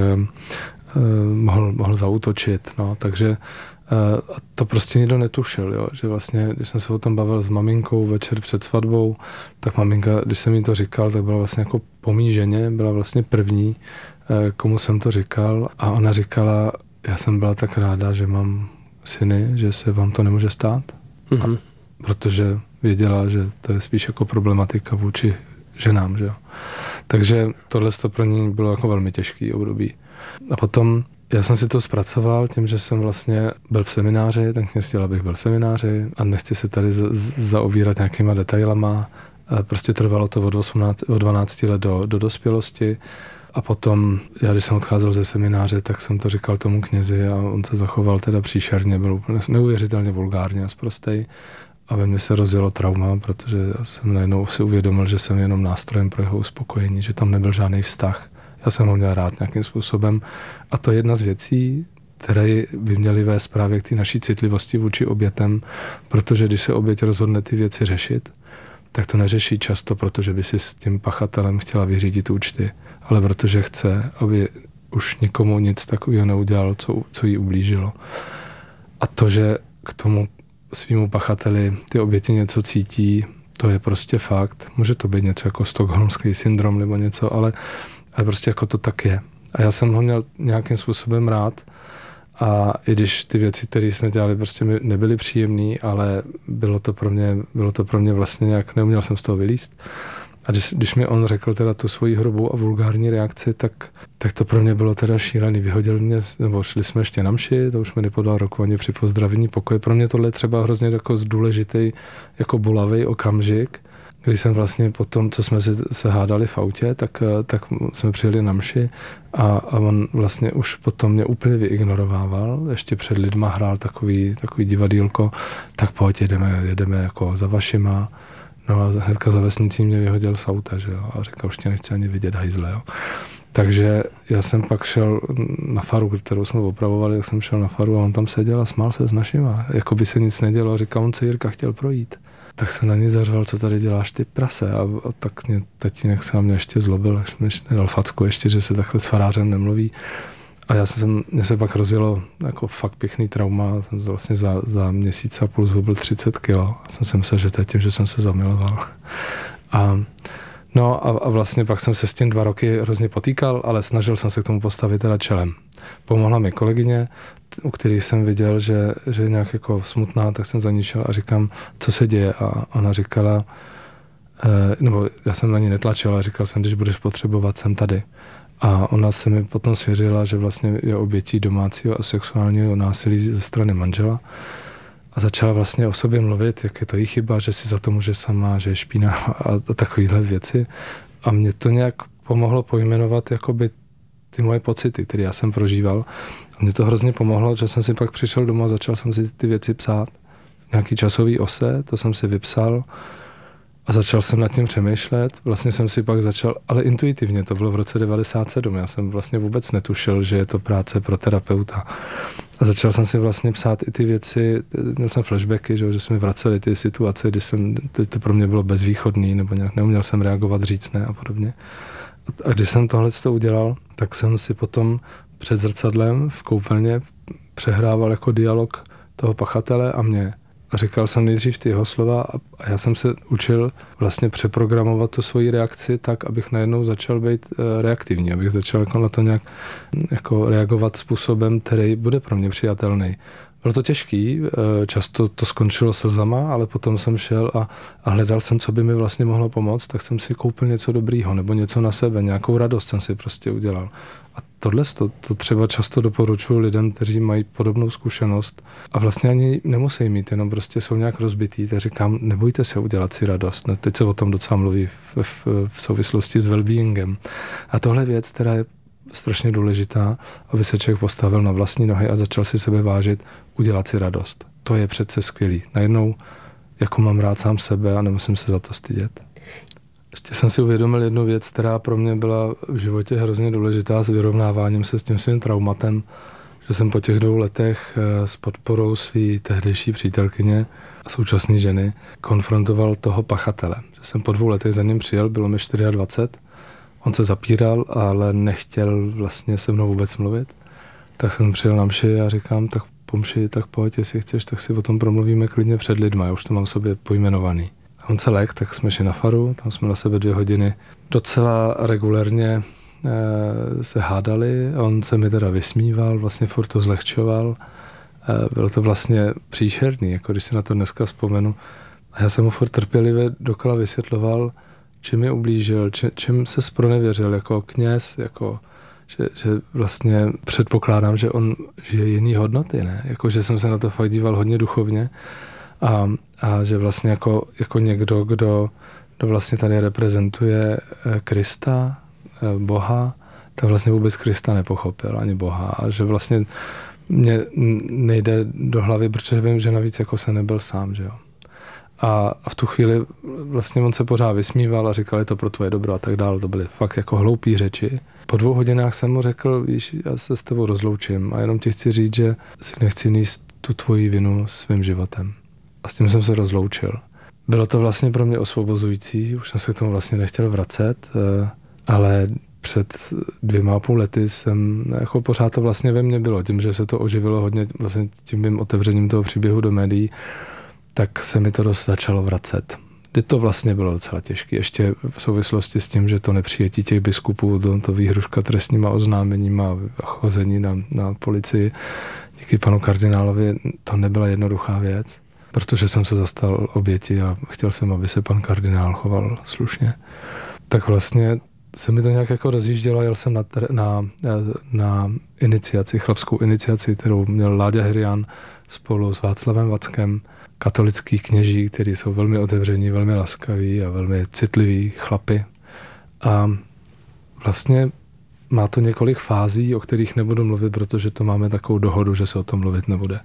mohl, mohl zaútočit. No, takže a to prostě nikdo netušil, jo? Že vlastně, když jsem se o tom bavil s maminkou večer před svatbou, tak maminka, když jsem jí to říkal, tak byla vlastně jako po mý ženě, byla vlastně první, komu jsem to říkal a ona říkala, já jsem byla tak ráda, že mám syny, že se vám to nemůže stát, mm-hmm. protože věděla, že to je spíš jako problematika vůči ženám, že jo. Takže tohle to pro ní bylo jako velmi těžký období. A potom já jsem si to zpracoval tím, že jsem vlastně byl v semináři, ten kněz chtěl, abych byl v semináři a nechci se tady z- z- zaobírat nějakýma detailama. Prostě trvalo to od, osmnácti, od dvanácti let do, do dospělosti a potom, já když jsem odcházel ze semináře, tak jsem to říkal tomu knězi a on se zachoval teda příšerně, byl úplně neuvěřitelně vulgárně a sprostej. A ve mně se rozjelo trauma, protože já jsem najednou si uvědomil, že jsem jenom nástrojem pro jeho uspokojení, že tam nebyl žádný vztah. Já jsem ho měl rád nějakým způsobem. A to je jedna z věcí, které by měly vést právě k té naší citlivosti vůči obětem, protože když se oběť rozhodne ty věci řešit, tak to neřeší často, protože by si s tím pachatelem chtěla vyřídit účty, ale protože chce, aby už nikomu nic takového neudělal, co, co jí ublížilo. A to, že k tomu svýmu pachateli ty oběti něco cítí, to je prostě fakt. Může to být něco jako stockholmský syndrom nebo něco, ale, ale prostě jako to tak je. A já jsem ho měl nějakým způsobem rád a i když ty věci, které jsme dělali, prostě mi nebyly příjemné, ale bylo to pro mě, bylo to pro mě vlastně nějak, neuměl jsem z toho vylízt. A když, když mi on řekl teda tu svoji hrubou a vulgární reakci, tak, tak to pro mě bylo teda šílený. Vyhodil mě, nebo šli jsme ještě na mši, to už mi nepodal rokovaně při pozdravení pokoje. Pro mě tohle je třeba hrozně jako důležitý, jako bolavý okamžik, kdy jsem vlastně po tom, co jsme si, se hádali v autě, tak, tak jsme přijeli na mši a, a on vlastně už potom mě úplně vyignoroval, ještě před lidma hrál takový, takový divadýlko, tak pojď, jedeme, jedeme jako za vašima. No a hnedka za vesnicí mě vyhodil z auta, že jo, a říkal, už tě nechci ani vidět, hajzle, jo. Takže já jsem pak šel na faru, kterou jsme opravovali, tak jsem šel na faru a on tam seděl a smál se s našima, jako by se nic nedělo a říkal, on se Jirka chtěl projít. Tak se na ní zařval, co tady děláš ty prase a, a tak mě tatínek se na mě ještě zlobil, až mi nedal facku ještě, že se takhle s farářem nemluví. A já jsem, mě se pak rozjelo jako fakt pěkný trauma, jsem vlastně za, za měsíc a půl zhubil třicet kilo. A jsem si myslel, že to je tím, že jsem se zamiloval. A, no a, a vlastně pak jsem se s tím dva roky hrozně potýkal, ale snažil jsem se k tomu postavit teda čelem. Pomohla mi kolegyně, u který jsem viděl, že, že je nějak jako smutná, tak jsem za ní šel a říkám, co se děje. A ona říkala, eh, nebo já jsem na ní netlačil, a říkal jsem, když budeš potřebovat, jsem tady. A ona se mi potom svěřila, že vlastně je obětí domácího a sexuálního násilí ze strany manžela. A začala vlastně o sobě mluvit, jak je to jí chyba, že si za to může sama, že je špína a takovéhle věci. A mě to nějak pomohlo pojmenovat jakoby ty moje pocity, které já jsem prožíval. A mě to hrozně pomohlo, že jsem si pak přišel domů a začal jsem si ty věci psát. Nějaký časový ose, to jsem si vypsal a začal jsem nad tím přemýšlet. Vlastně jsem si pak začal, ale intuitivně, to bylo v roce devadesát sedm. Já jsem vlastně vůbec netušil, že je to práce pro terapeuta. A začal jsem si vlastně psát i ty věci, měl jsem flashbacky, že, že jsme vraceli ty situace, kdy jsem, to, to pro mě bylo bezvýchodný, nebo nějak neuměl jsem reagovat, říct ne a podobně. A když jsem tohle to udělal, tak jsem si potom před zrcadlem v koupelně přehrával jako dialog toho pachatele a mě. A říkal jsem nejdřív ty jeho slova a já jsem se učil vlastně přeprogramovat tu svoji reakci tak, abych najednou začal být reaktivní, abych začal jako na to nějak jako reagovat způsobem, který bude pro mě přijatelný. Bylo to těžký, často to skončilo slzama, ale potom jsem šel a, a hledal jsem, co by mi vlastně mohlo pomoct, tak jsem si koupil něco dobrýho nebo něco na sebe, nějakou radost jsem si prostě udělal. A tohle to, to třeba často doporučuji lidem, kteří mají podobnou zkušenost a vlastně ani nemusí mít, jenom prostě jsou nějak rozbitý, tak říkám, nebojte se udělat si radost. No, teď se o tom docela mluví v, v, v souvislosti s well-beingem. A tohle je věc, která je strašně důležitá, aby se člověk postavil na vlastní nohy a začal si sebe vážit, udělat si radost. To je přece skvělý. Najednou jako mám rád sám sebe a nemusím se za to stydět. Ještě jsem si uvědomil jednu věc, která pro mě byla v životě hrozně důležitá s vyrovnáváním se s tím svým traumatem, že jsem po těch dvou letech s podporou své tehdejší přítelkyně a současné ženy konfrontoval toho pachatele. Že jsem po dvou letech za ním přijel, bylo mi dvacet čtyři. On se zapíral, ale nechtěl vlastně se mnou vůbec mluvit. Tak jsem přijel na mši a říkám, tak po mši, tak pojď, jestli chceš, tak si o tom promluvíme klidně před lidma, já už to mám v sobě pojmenovaný. A on se lek, tak jsme šli na faru, tam jsme na sebe dvě hodiny docela regulérně e, se hádali, on se mi teda vysmíval, vlastně furt to zlehčoval. E, bylo to vlastně příšerný, jako když si na to dneska vzpomenu. A já jsem mu furt trpělivě dokola vysvětloval, čím mi ublížil, či, čím se zpronevěřil jako kněz, jako, že, že vlastně předpokládám, že on žije jiný hodnoty, ne? Jako, že jsem se na to fakt díval hodně duchovně a, a že vlastně jako, jako někdo, kdo, kdo vlastně tady reprezentuje Krista, Boha, tak vlastně vůbec Krista nepochopil, ani Boha. A že vlastně mě nejde do hlavy, protože vím, že navíc jako se nebyl sám, že jo. A v tu chvíli vlastně on se pořád vysmíval a říkal, je to pro tvoje dobro a tak dále. To byly fakt jako hloupý řeči. Po dvou hodinách jsem mu řekl, víš, já se s tebou rozloučím a jenom ti chci říct, že si nechci nést tu tvoji vinu svým životem. A s tím jsem se rozloučil. Bylo to vlastně pro mě osvobozující, už jsem se k tomu vlastně nechtěl vracet, ale před dvěma a půl lety jsem, jako pořád to vlastně ve mně bylo, tím, že se to oživilo hodně vlastně tím mým otevřením toho příběhu do médií, tak se mi to dost začalo vracet. Kdy to vlastně bylo docela těžké, ještě v souvislosti s tím, že to nepřijetí těch biskupů, to, to výhruška trestníma oznámeníma a chození na, na policii, díky panu kardinálovi, to nebyla jednoduchá věc, protože jsem se zastal oběti a chtěl jsem, aby se pan kardinál choval slušně. Tak vlastně se mi to nějak jako rozjíždělo, jel jsem na, na, na iniciaci, chlapskou iniciaci, kterou měl Láďa Herian spolu s Václavem Vackem, katolický kněží, kteří jsou velmi otevření, velmi laskaví a velmi citliví chlapi. A vlastně má to několik fází, o kterých nebudu mluvit, protože to máme takovou dohodu, že se o tom mluvit nebude.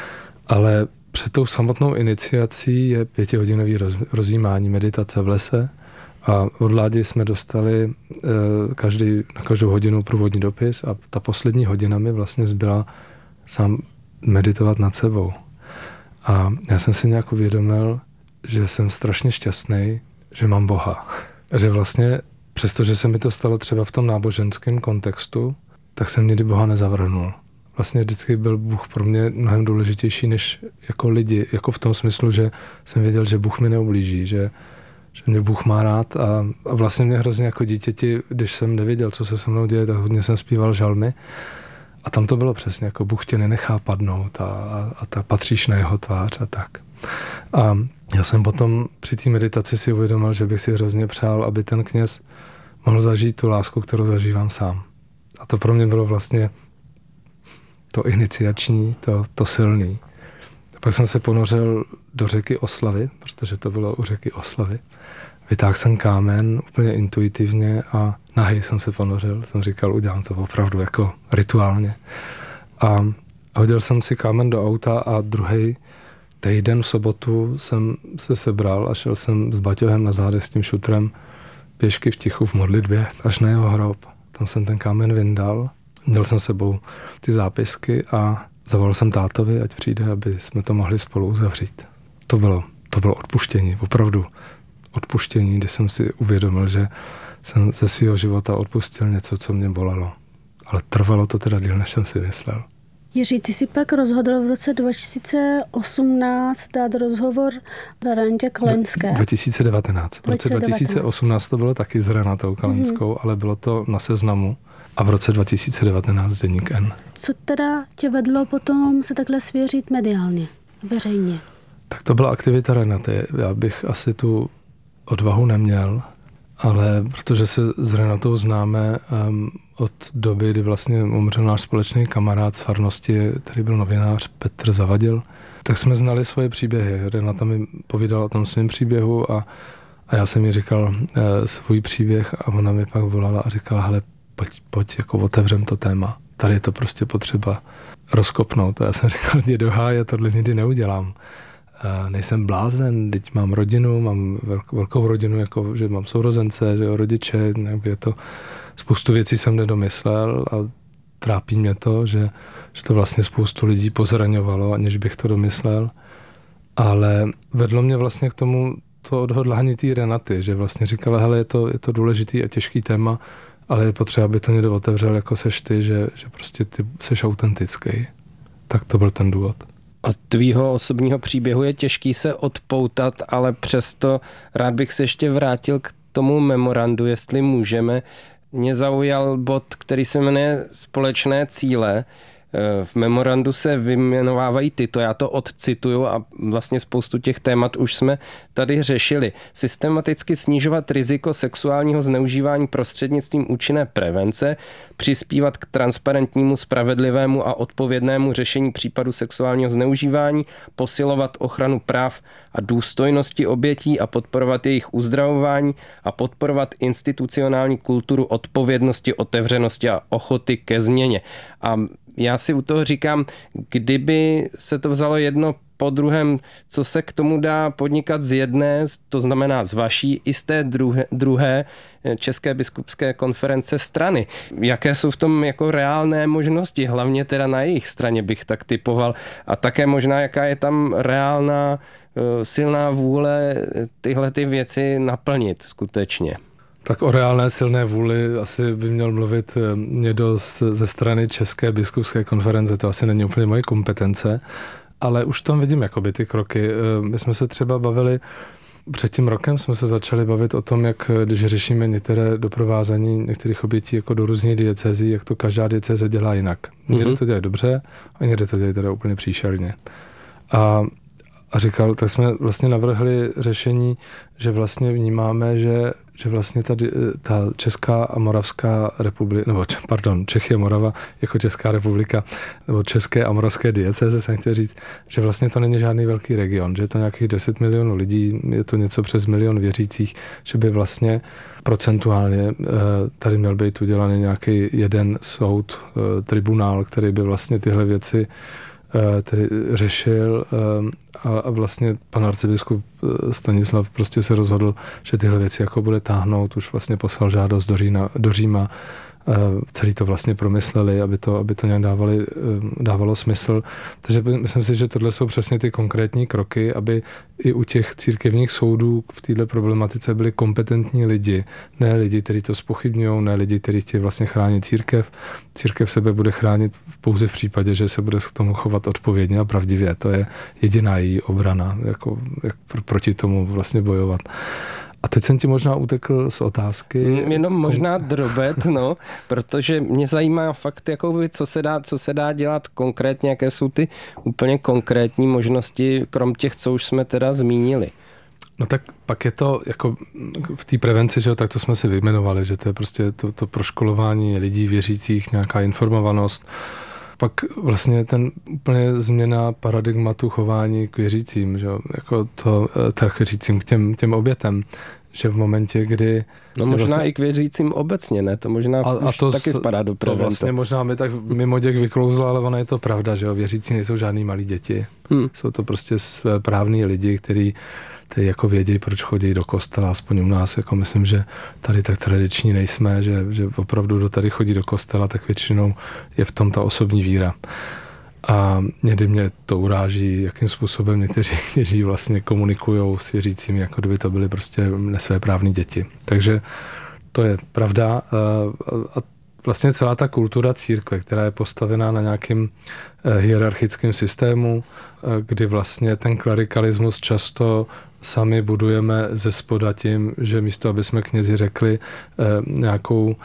Ale před tou samotnou iniciací je pětihodinový roz, rozjímání meditace v lese a od Ládi jsme dostali e, každý, na každou hodinu průvodní dopis a ta poslední hodina mi vlastně zbyla sám meditovat nad sebou. A já jsem si nějak uvědomil, že jsem strašně šťastný, že mám Boha. A že vlastně, přestože se mi to stalo třeba v tom náboženském kontextu, tak jsem nikdy Boha nezavrhnul. Vlastně vždycky byl Bůh pro mě mnohem důležitější než jako lidi, jako v tom smyslu, že jsem věděl, že Bůh mi neublíží, že, že mě Bůh má rád a, a vlastně mě hrozně jako dítěti, když jsem nevěděl, co se se mnou děje, tak hodně jsem zpíval žalmy. A tam to bylo přesně, jako Bůh tě nenechá padnout a, a, a ta patříš na jeho tvář a tak. A já jsem potom při té meditaci si uvědomil, že bych si hrozně přál, aby ten kněz mohl zažít tu lásku, kterou zažívám sám. A to pro mě bylo vlastně to iniciační, to, to silný. A pak jsem se ponořil do řeky Oslavy, protože to bylo u řeky Oslavy. Vytáhl jsem kámen úplně intuitivně a nahý jsem se ponořil, jsem říkal, udělám to opravdu jako rituálně. A hodil jsem si kámen do auta a druhý týden v sobotu jsem se sebral a šel jsem s baťohem na zádech s tím šutrem pěšky v tichu v modlitbě až na jeho hrob. Tam jsem ten kámen vyndal, měl jsem sebou ty zápisky a zavolal jsem tátovi, ať přijde, aby jsme to mohli spolu uzavřít. To bylo, to bylo odpuštění, opravdu odpuštění, kdy jsem si uvědomil, že jsem ze svého života odpustil něco, co mě bolelo. Ale trvalo to teda díl, než jsem si myslel. Jiří, ty si pak rozhodl v roce dva tisíce osmnáct dát rozhovor Renatě Kalenské. dva tisíce devatenáct. V roce dva tisíce osmnáct to bylo taky s Renatou Kalenskou, mm. ale bylo to na Seznamu. A v roce dva tisíce devatenáct Deník N. Co teda tě vedlo potom se takhle svěřit mediálně, veřejně? Tak to byla aktivita Renaty. Já bych asi tu odvahu neměl, ale protože se s Renatou známe um, od doby, kdy vlastně umřel náš společný kamarád z farnosti, který byl novinář Petr Zavadil, tak jsme znali svoje příběhy. Renata mi povídala o tom svém příběhu a, a já jsem jí říkal uh, svůj příběh a ona mi pak volala a říkala, hele, pojď, pojď, jako otevřem to téma. Tady je to prostě potřeba rozkopnout. A já jsem říkal, dědoha, já tohle nikdy neudělám. Uh, nejsem blázen, teď mám rodinu, mám velk, velkou rodinu, jako, že mám sourozence, že jo, rodiče, je to, spoustu věcí jsem nedomyslel a trápí mě to, že, že to vlastně spoustu lidí pozraňovalo, aniž bych to domyslel, ale vedlo mě vlastně k tomu to odhodlání té Renaty, že vlastně říkala, hele, je to, je to důležitý a těžký téma, ale je potřeba, aby to někdo otevřel, jako seš ty, že, že prostě ty seš autentický. Tak to byl ten důvod. Od tvýho osobního příběhu je těžký se odpoutat, ale přesto rád bych se ještě vrátil k tomu memorandu, jestli můžeme. Mě zaujal bod, který se jmenuje Společné cíle. V memorandu se vyjmenovávají tyto, já to odcituju a vlastně spoustu těch témat už jsme tady řešili. Systematicky snižovat riziko sexuálního zneužívání prostřednictvím účinné prevence, přispívat k transparentnímu, spravedlivému a odpovědnému řešení případu sexuálního zneužívání, posilovat ochranu práv a důstojnosti obětí a podporovat jejich uzdravování a podporovat institucionální kulturu odpovědnosti, otevřenosti a ochoty ke změně. A já si u toho říkám, kdyby se to vzalo jedno po druhém, co se k tomu dá podnikat z jedné, to znamená z vaší i z té druhé, druhé České biskupské konference strany. Jaké jsou v tom jako reálné možnosti, hlavně teda na jejich straně bych tak typoval a také možná jaká je tam reálná silná vůle tyhle ty věci naplnit skutečně. Tak o reálné silné vůli asi by měl mluvit někdo z, ze strany České biskupské konference, to asi není úplně moje kompetence, ale už tam vidím jakoby ty kroky. My jsme se třeba bavili, před tím rokem jsme se začali bavit o tom, jak když řešíme některé doprovázení některých obětí jako do různých diecézí, jak to každá diecéze dělá jinak. Někde mm-hmm. to dělají dobře a někde to dělají teda úplně příšerně. A A říkal, tak jsme vlastně navrhli řešení, že vlastně vnímáme, že, že vlastně ta, ta Česká a Moravská republika, nebo pardon, Čechy a Morava jako Česká republika, nebo České a Moravské diecéze, jsem chtěl říct, že vlastně to není žádný velký region, že je to nějakých deset milionů lidí, je to něco přes milion věřících, že by vlastně procentuálně tady měl být udělaný nějaký jeden soud, tribunál, který by vlastně tyhle věci tedy řešil a vlastně pan arcibiskup Stanislav prostě se rozhodl, že tyhle věci jako bude táhnout, už vlastně poslal žádost do, Řína, do Říma, celý to vlastně promysleli, aby to, aby to nějak dávali, dávalo smysl. Takže myslím si, že tohle jsou přesně ty konkrétní kroky, aby i u těch církevních soudů v této problematice byli kompetentní lidi, ne lidi, kteří to zpochybňují, ne lidi, kteří chtějí vlastně chránit církev. Církev sebe bude chránit pouze v případě, že se bude k tomu chovat odpovědně a pravdivě. To je jediná její obrana, jako, jak proti tomu vlastně bojovat. A teď jsem ti možná utekl z otázky. Jenom možná drobet, no, protože mě zajímá fakt, jakoby, co se dá, co se dá dělat konkrétně, jaké jsou ty úplně konkrétní možnosti, krom těch, co už jsme teda zmínili. No tak pak je to jako v té prevenci, že jo, tak to jsme si vyjmenovali, že to je prostě to, to proškolování lidí věřících, nějaká informovanost. Pak vlastně ten úplně změna paradigmatu chování k věřícím, že jo, jako to, tak věřícím k těm, těm obětem, že v momentě, kdy... No možná vlastně, i k věřícím obecně, ne? To možná a, a to taky spadá do prevence. To vlastně možná mi tak mimo děk vyklouzlo, ale ono je to pravda, že jo? Věřící nejsou žádný malí děti. Hmm. Jsou to prostě správní lidi, kteří který jako vědí, proč chodí do kostela, aspoň u nás, jako myslím, že tady tak tradiční nejsme, že, že opravdu kdo tady chodí do kostela, tak většinou je v tom ta osobní víra. A někdy mě to uráží, jakým způsobem někteří, kteří vlastně komunikují s věřícími, jako kdyby to byly prostě nesvéprávní děti. Takže to je pravda. A vlastně celá ta kultura církve, která je postavená na nějakém hierarchickém systému, kdy vlastně ten klerikalismus často sami budujeme ze spoda tím, že místo, aby jsme knězi řekli nějakou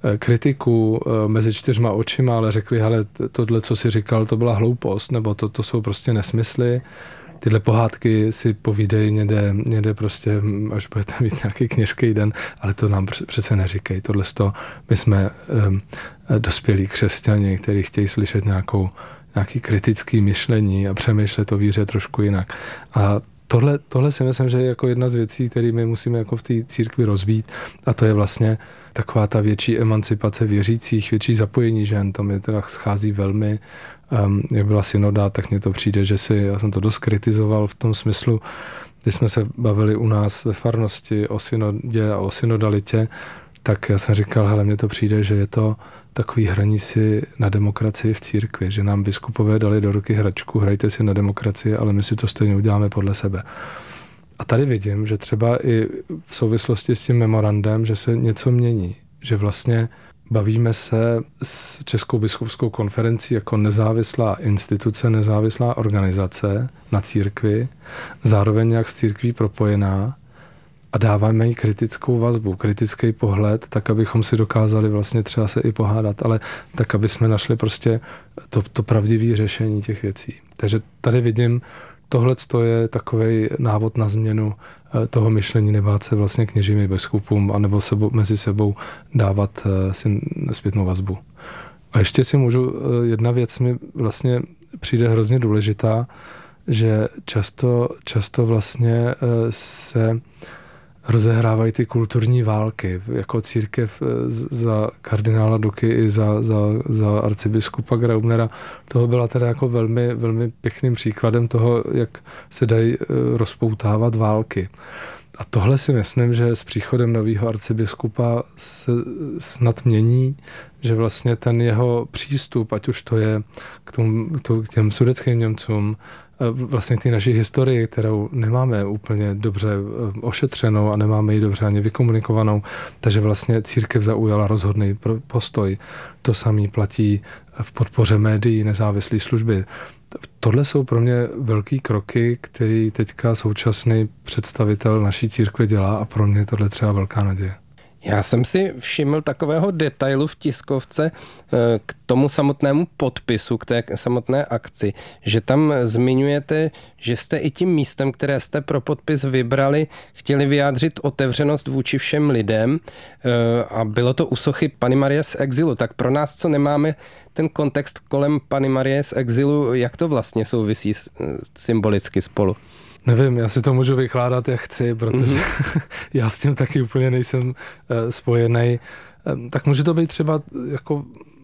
kritiku mezi čtyřma očima, ale řekli, hele, tohle, co jsi říkal, to byla hloupost, nebo to, to jsou prostě nesmysly. Tyhle pohádky si povídej někde, někde prostě, až budete mít nějaký kněžský den, ale to nám přece neříkej. Tohle to, my jsme um, dospělí křesťani, kteří chtějí slyšet nějakou, nějaký kritický myšlení a přemýšlet o víře trošku jinak. A Tohle, tohle si myslím, že je jako jedna z věcí, které my musíme jako v té církvi rozbít, a to je vlastně taková ta větší emancipace věřících, větší zapojení žen. Tam je teda schází velmi, um, jak byla synoda, tak mně to přijde, že si, já jsem to dost kritizoval v tom smyslu, když jsme se bavili u nás ve farnosti o synodě a o synodalitě, tak já jsem říkal, hele, mně to přijde, že je to takový hraní si na demokracii v církvi, že nám biskupové dali do ruky hračku, hrajte si na demokracii, ale my si to stejně uděláme podle sebe. A tady vidím, že třeba i v souvislosti s tím memorandem, že se něco mění, že vlastně bavíme se s Českou biskupskou konferencí jako nezávislá instituce, nezávislá organizace na církvi, zároveň nějak s církví propojená, a dáváme jí kritickou vazbu, kritický pohled, tak abychom si dokázali vlastně třeba se i pohádat, ale tak, aby jsme našli prostě to, to pravdivé řešení těch věcí. Takže tady vidím, tohle je takovej návod na změnu toho myšlení, nebát se vlastně kněžím i biskupům, anebo sebou, mezi sebou dávat si zpětnou vazbu. A ještě si můžu, jedna věc mi vlastně přijde hrozně důležitá, že často, často vlastně se rozehrávají ty kulturní války. Jako církev za kardinála Duky i za, za, za arcibiskupa Graubnera. Toho byla teda jako velmi, velmi pěkným příkladem toho, jak se dají rozpoutávat války. A tohle si myslím, že s příchodem nového arcibiskupa se snad mění, že vlastně ten jeho přístup, ať už to je k, tomu, k těm sudetským Němcům, vlastně k té naší historii, kterou nemáme úplně dobře ošetřenou a nemáme ji dobře ani vykomunikovanou, takže vlastně církev zaujala rozhodný postoj. To samé platí v podpoře médií, nezávislé služby. Tohle jsou pro mě velký kroky, který teďka současný představitel naší církve dělá, a pro mě tohle třeba velká naděje. Já jsem si všiml takového detailu v tiskovce k tomu samotnému podpisu, k té samotné akci, že tam zmiňujete, že jste i tím místem, které jste pro podpis vybrali, chtěli vyjádřit otevřenost vůči všem lidem, a bylo to u sochy Panny Marie z exilu. Tak pro nás, co nemáme ten kontext kolem Panny Marie z exilu, jak to vlastně souvisí symbolicky spolu? Nevím, já si to můžu vykládat, jak chci, protože mm-hmm. já s tím taky úplně nejsem uh, spojený. Um, tak může to být třeba, jako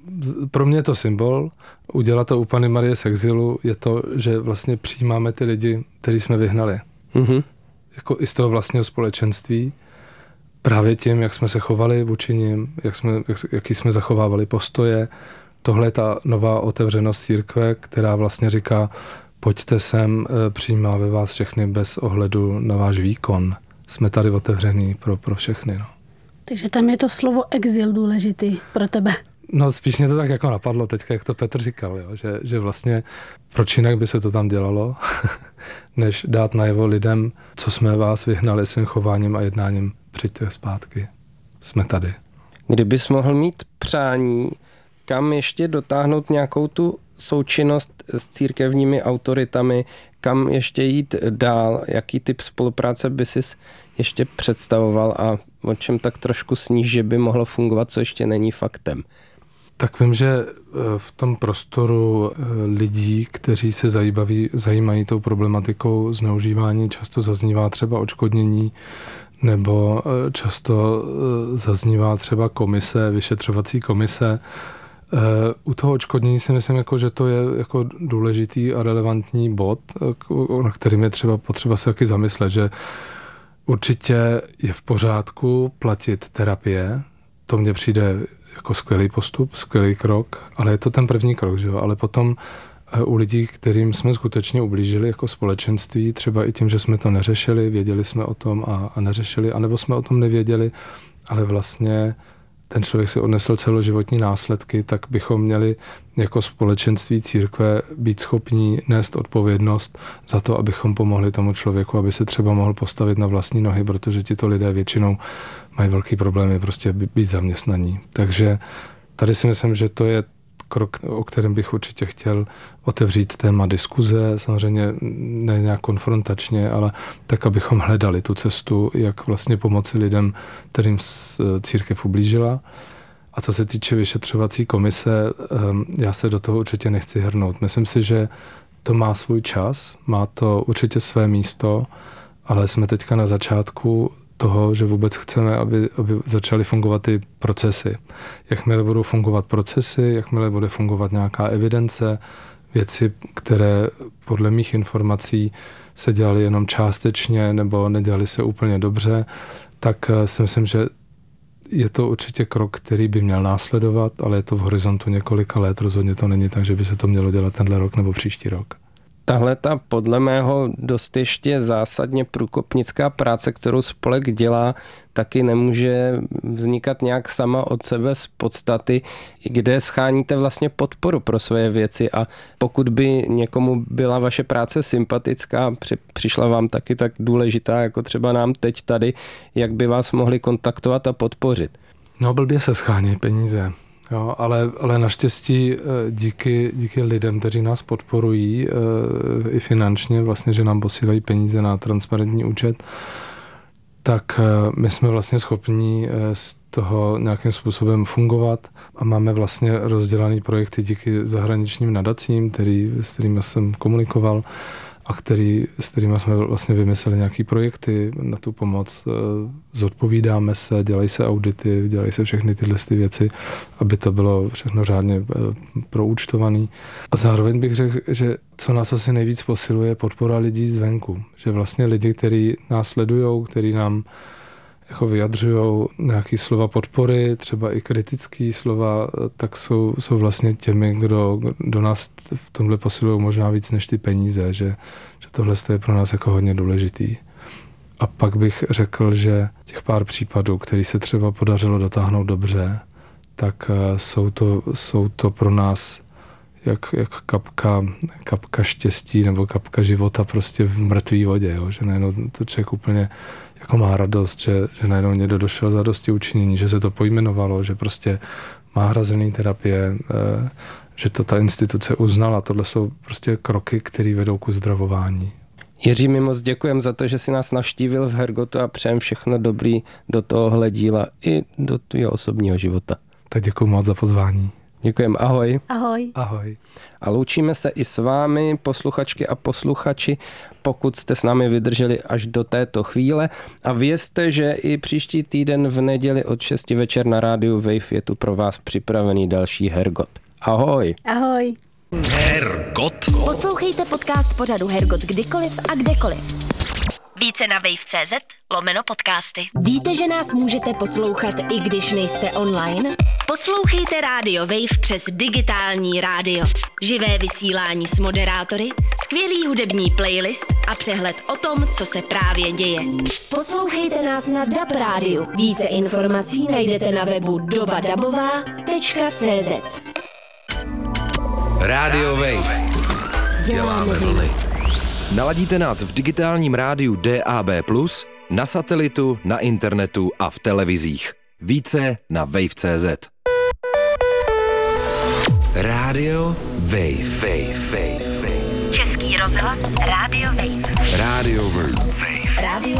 pro mě je to symbol, udělat to u Panny Marie z exilu, je to, že vlastně přijímáme ty lidi, který jsme vyhnali. Mm-hmm. Jako i z toho vlastního společenství, právě tím, jak jsme se chovali vůči nim, jak jsme, jak, jaký jsme zachovávali postoje. Tohle je ta nová otevřenost církve, která vlastně říká, pojďte sem, přijímáme vás všechny bez ohledu na váš výkon. Jsme tady otevření pro, pro všechny. No. Takže tam je to slovo exil důležitý pro tebe. No spíš mě to tak jako napadlo teďka, jak to Petr říkal, jo? Že, že vlastně proč jinak by se to tam dělalo, než dát najevo lidem, co jsme vás vyhnali svým chováním a jednáním, přijďte zpátky. Jsme tady. Kdybys mohl mít přání, kam ještě dotáhnout nějakou tu součinnost s církevními autoritami, kam ještě jít dál, jaký typ spolupráce by si ještě představoval a o čem tak trošku sníš, že by mohlo fungovat, co ještě není faktem? Tak vím, že v tom prostoru lidí, kteří se zajímaví, zajímají tou problematikou zneužívání, často zaznívá třeba odškodnění nebo často zaznívá třeba komise, vyšetřovací komise. U toho odškodnění si myslím, jako, že to je jako důležitý a relevantní bod, na kterým je třeba potřeba se taky zamyslet, že určitě je v pořádku platit terapie, to mně přijde jako skvělý postup, skvělý krok, ale je to ten první krok, že jo? Ale potom u lidí, kterým jsme skutečně ublížili jako společenství, třeba i tím, že jsme to neřešili, věděli jsme o tom a, a neřešili, anebo jsme o tom nevěděli, ale vlastně ten člověk si odnesl celoživotní následky, tak bychom měli jako společenství církve být schopní nést odpovědnost za to, abychom pomohli tomu člověku, aby se třeba mohl postavit na vlastní nohy, protože tito lidé většinou mají velký problémy prostě být zaměstnaní. Takže tady si myslím, že to je krok, o kterém bych určitě chtěl otevřít téma diskuze, samozřejmě ne nějak konfrontačně, ale tak, abychom hledali tu cestu, jak vlastně pomoci lidem, kterým církev ublížila. A co se týče vyšetřovací komise, já se do toho určitě nechci hrnout. Myslím si, že to má svůj čas, má to určitě své místo, ale jsme teďka na začátku toho, že vůbec chceme, aby, aby začaly fungovat ty procesy. Jakmile budou fungovat procesy, jakmile bude fungovat nějaká evidence, věci, které podle mých informací se dělaly jenom částečně nebo nedělaly se úplně dobře, tak si myslím, že je to určitě krok, který by měl následovat, ale je to v horizontu několika let, rozhodně to není tak, že by se to mělo dělat tenhle rok nebo příští rok. Tahle ta podle mého dost ještě zásadně průkopnická práce, kterou spolek dělá, taky nemůže vznikat nějak sama od sebe z podstaty, kde scháníte vlastně podporu pro své věci a pokud by někomu byla vaše práce sympatická, přišla vám taky tak důležitá, jako třeba nám teď tady, jak by vás mohli kontaktovat a podpořit? No blbě se schání peníze. Jo, ale, ale naštěstí díky, díky lidem, kteří nás podporují i finančně, vlastně, že nám posílají peníze na transparentní účet, tak my jsme vlastně schopni z toho nějakým způsobem fungovat a máme vlastně rozdělaný projekty díky zahraničním nadacím, který, s kterými jsem komunikoval a který, s kterými jsme vlastně vymysleli nějaký projekty na tu pomoc. Zodpovídáme se, dělají se audity, dělají se všechny tyhle ty věci, aby to bylo všechno řádně proúčtované. A zároveň bych řekl, že co nás asi nejvíc posiluje, je podpora lidí zvenku. Že vlastně lidi, kteří nás sledují, kteří nám jako vyjadřují nějaké slova podpory, třeba i kritické slova, tak jsou, jsou vlastně těmi, kdo do nás v tomhle posilují možná víc než ty peníze, že, že tohle je pro nás jako hodně důležitý. A pak bych řekl, že těch pár případů, který se třeba podařilo dotáhnout dobře, tak jsou to, jsou to pro nás jak, jak kapka, kapka štěstí nebo kapka života prostě v mrtvý vodě, jo? Že najednou to člověk úplně jako má radost, že, že najednou někdo došel za dosti učinění, že se to pojmenovalo, že prostě má hrazený terapie, že to ta instituce uznala. Tohle jsou prostě kroky, které vedou k uzdravování. Jiří, mi moc děkujem za to, že si nás navštívil v Hergotu a přejem všechno dobrý do tohohle díla i do tvého osobního života. Tak děkuji moc za pozvání. Děkujem, ahoj. Ahoj. Ahoj. A loučíme se i s vámi, posluchačky a posluchači, pokud jste s námi vydrželi až do této chvíle. A vězte, že i příští týden v neděli od šesti večer na rádiu Wave je tu pro vás připravený další Hergot. Ahoj. Ahoj. Hergot. Poslouchejte podcast pořadu Hergot kdykoliv a kdekoliv. Více na wave tečka cé zet lomeno podcasty. Víte, že nás můžete poslouchat, i když nejste online? Poslouchejte Radio Wave přes digitální rádio. Živé vysílání s moderátory, skvělý hudební playlist a přehled o tom, co se právě děje. Poslouchejte nás na D A B rádiu. Více informací najdete na webu doba dabová tečka cé zet. Radio Wave. Děláme vlny. Naladíte nás v digitálním rádiu D A B plus, na satelitu, na internetu a v televizích. Více na wave tečka cé zet. Radio Wave. Wave. Wave. Český rozhlas Radio Wave. Radio Wave. Radio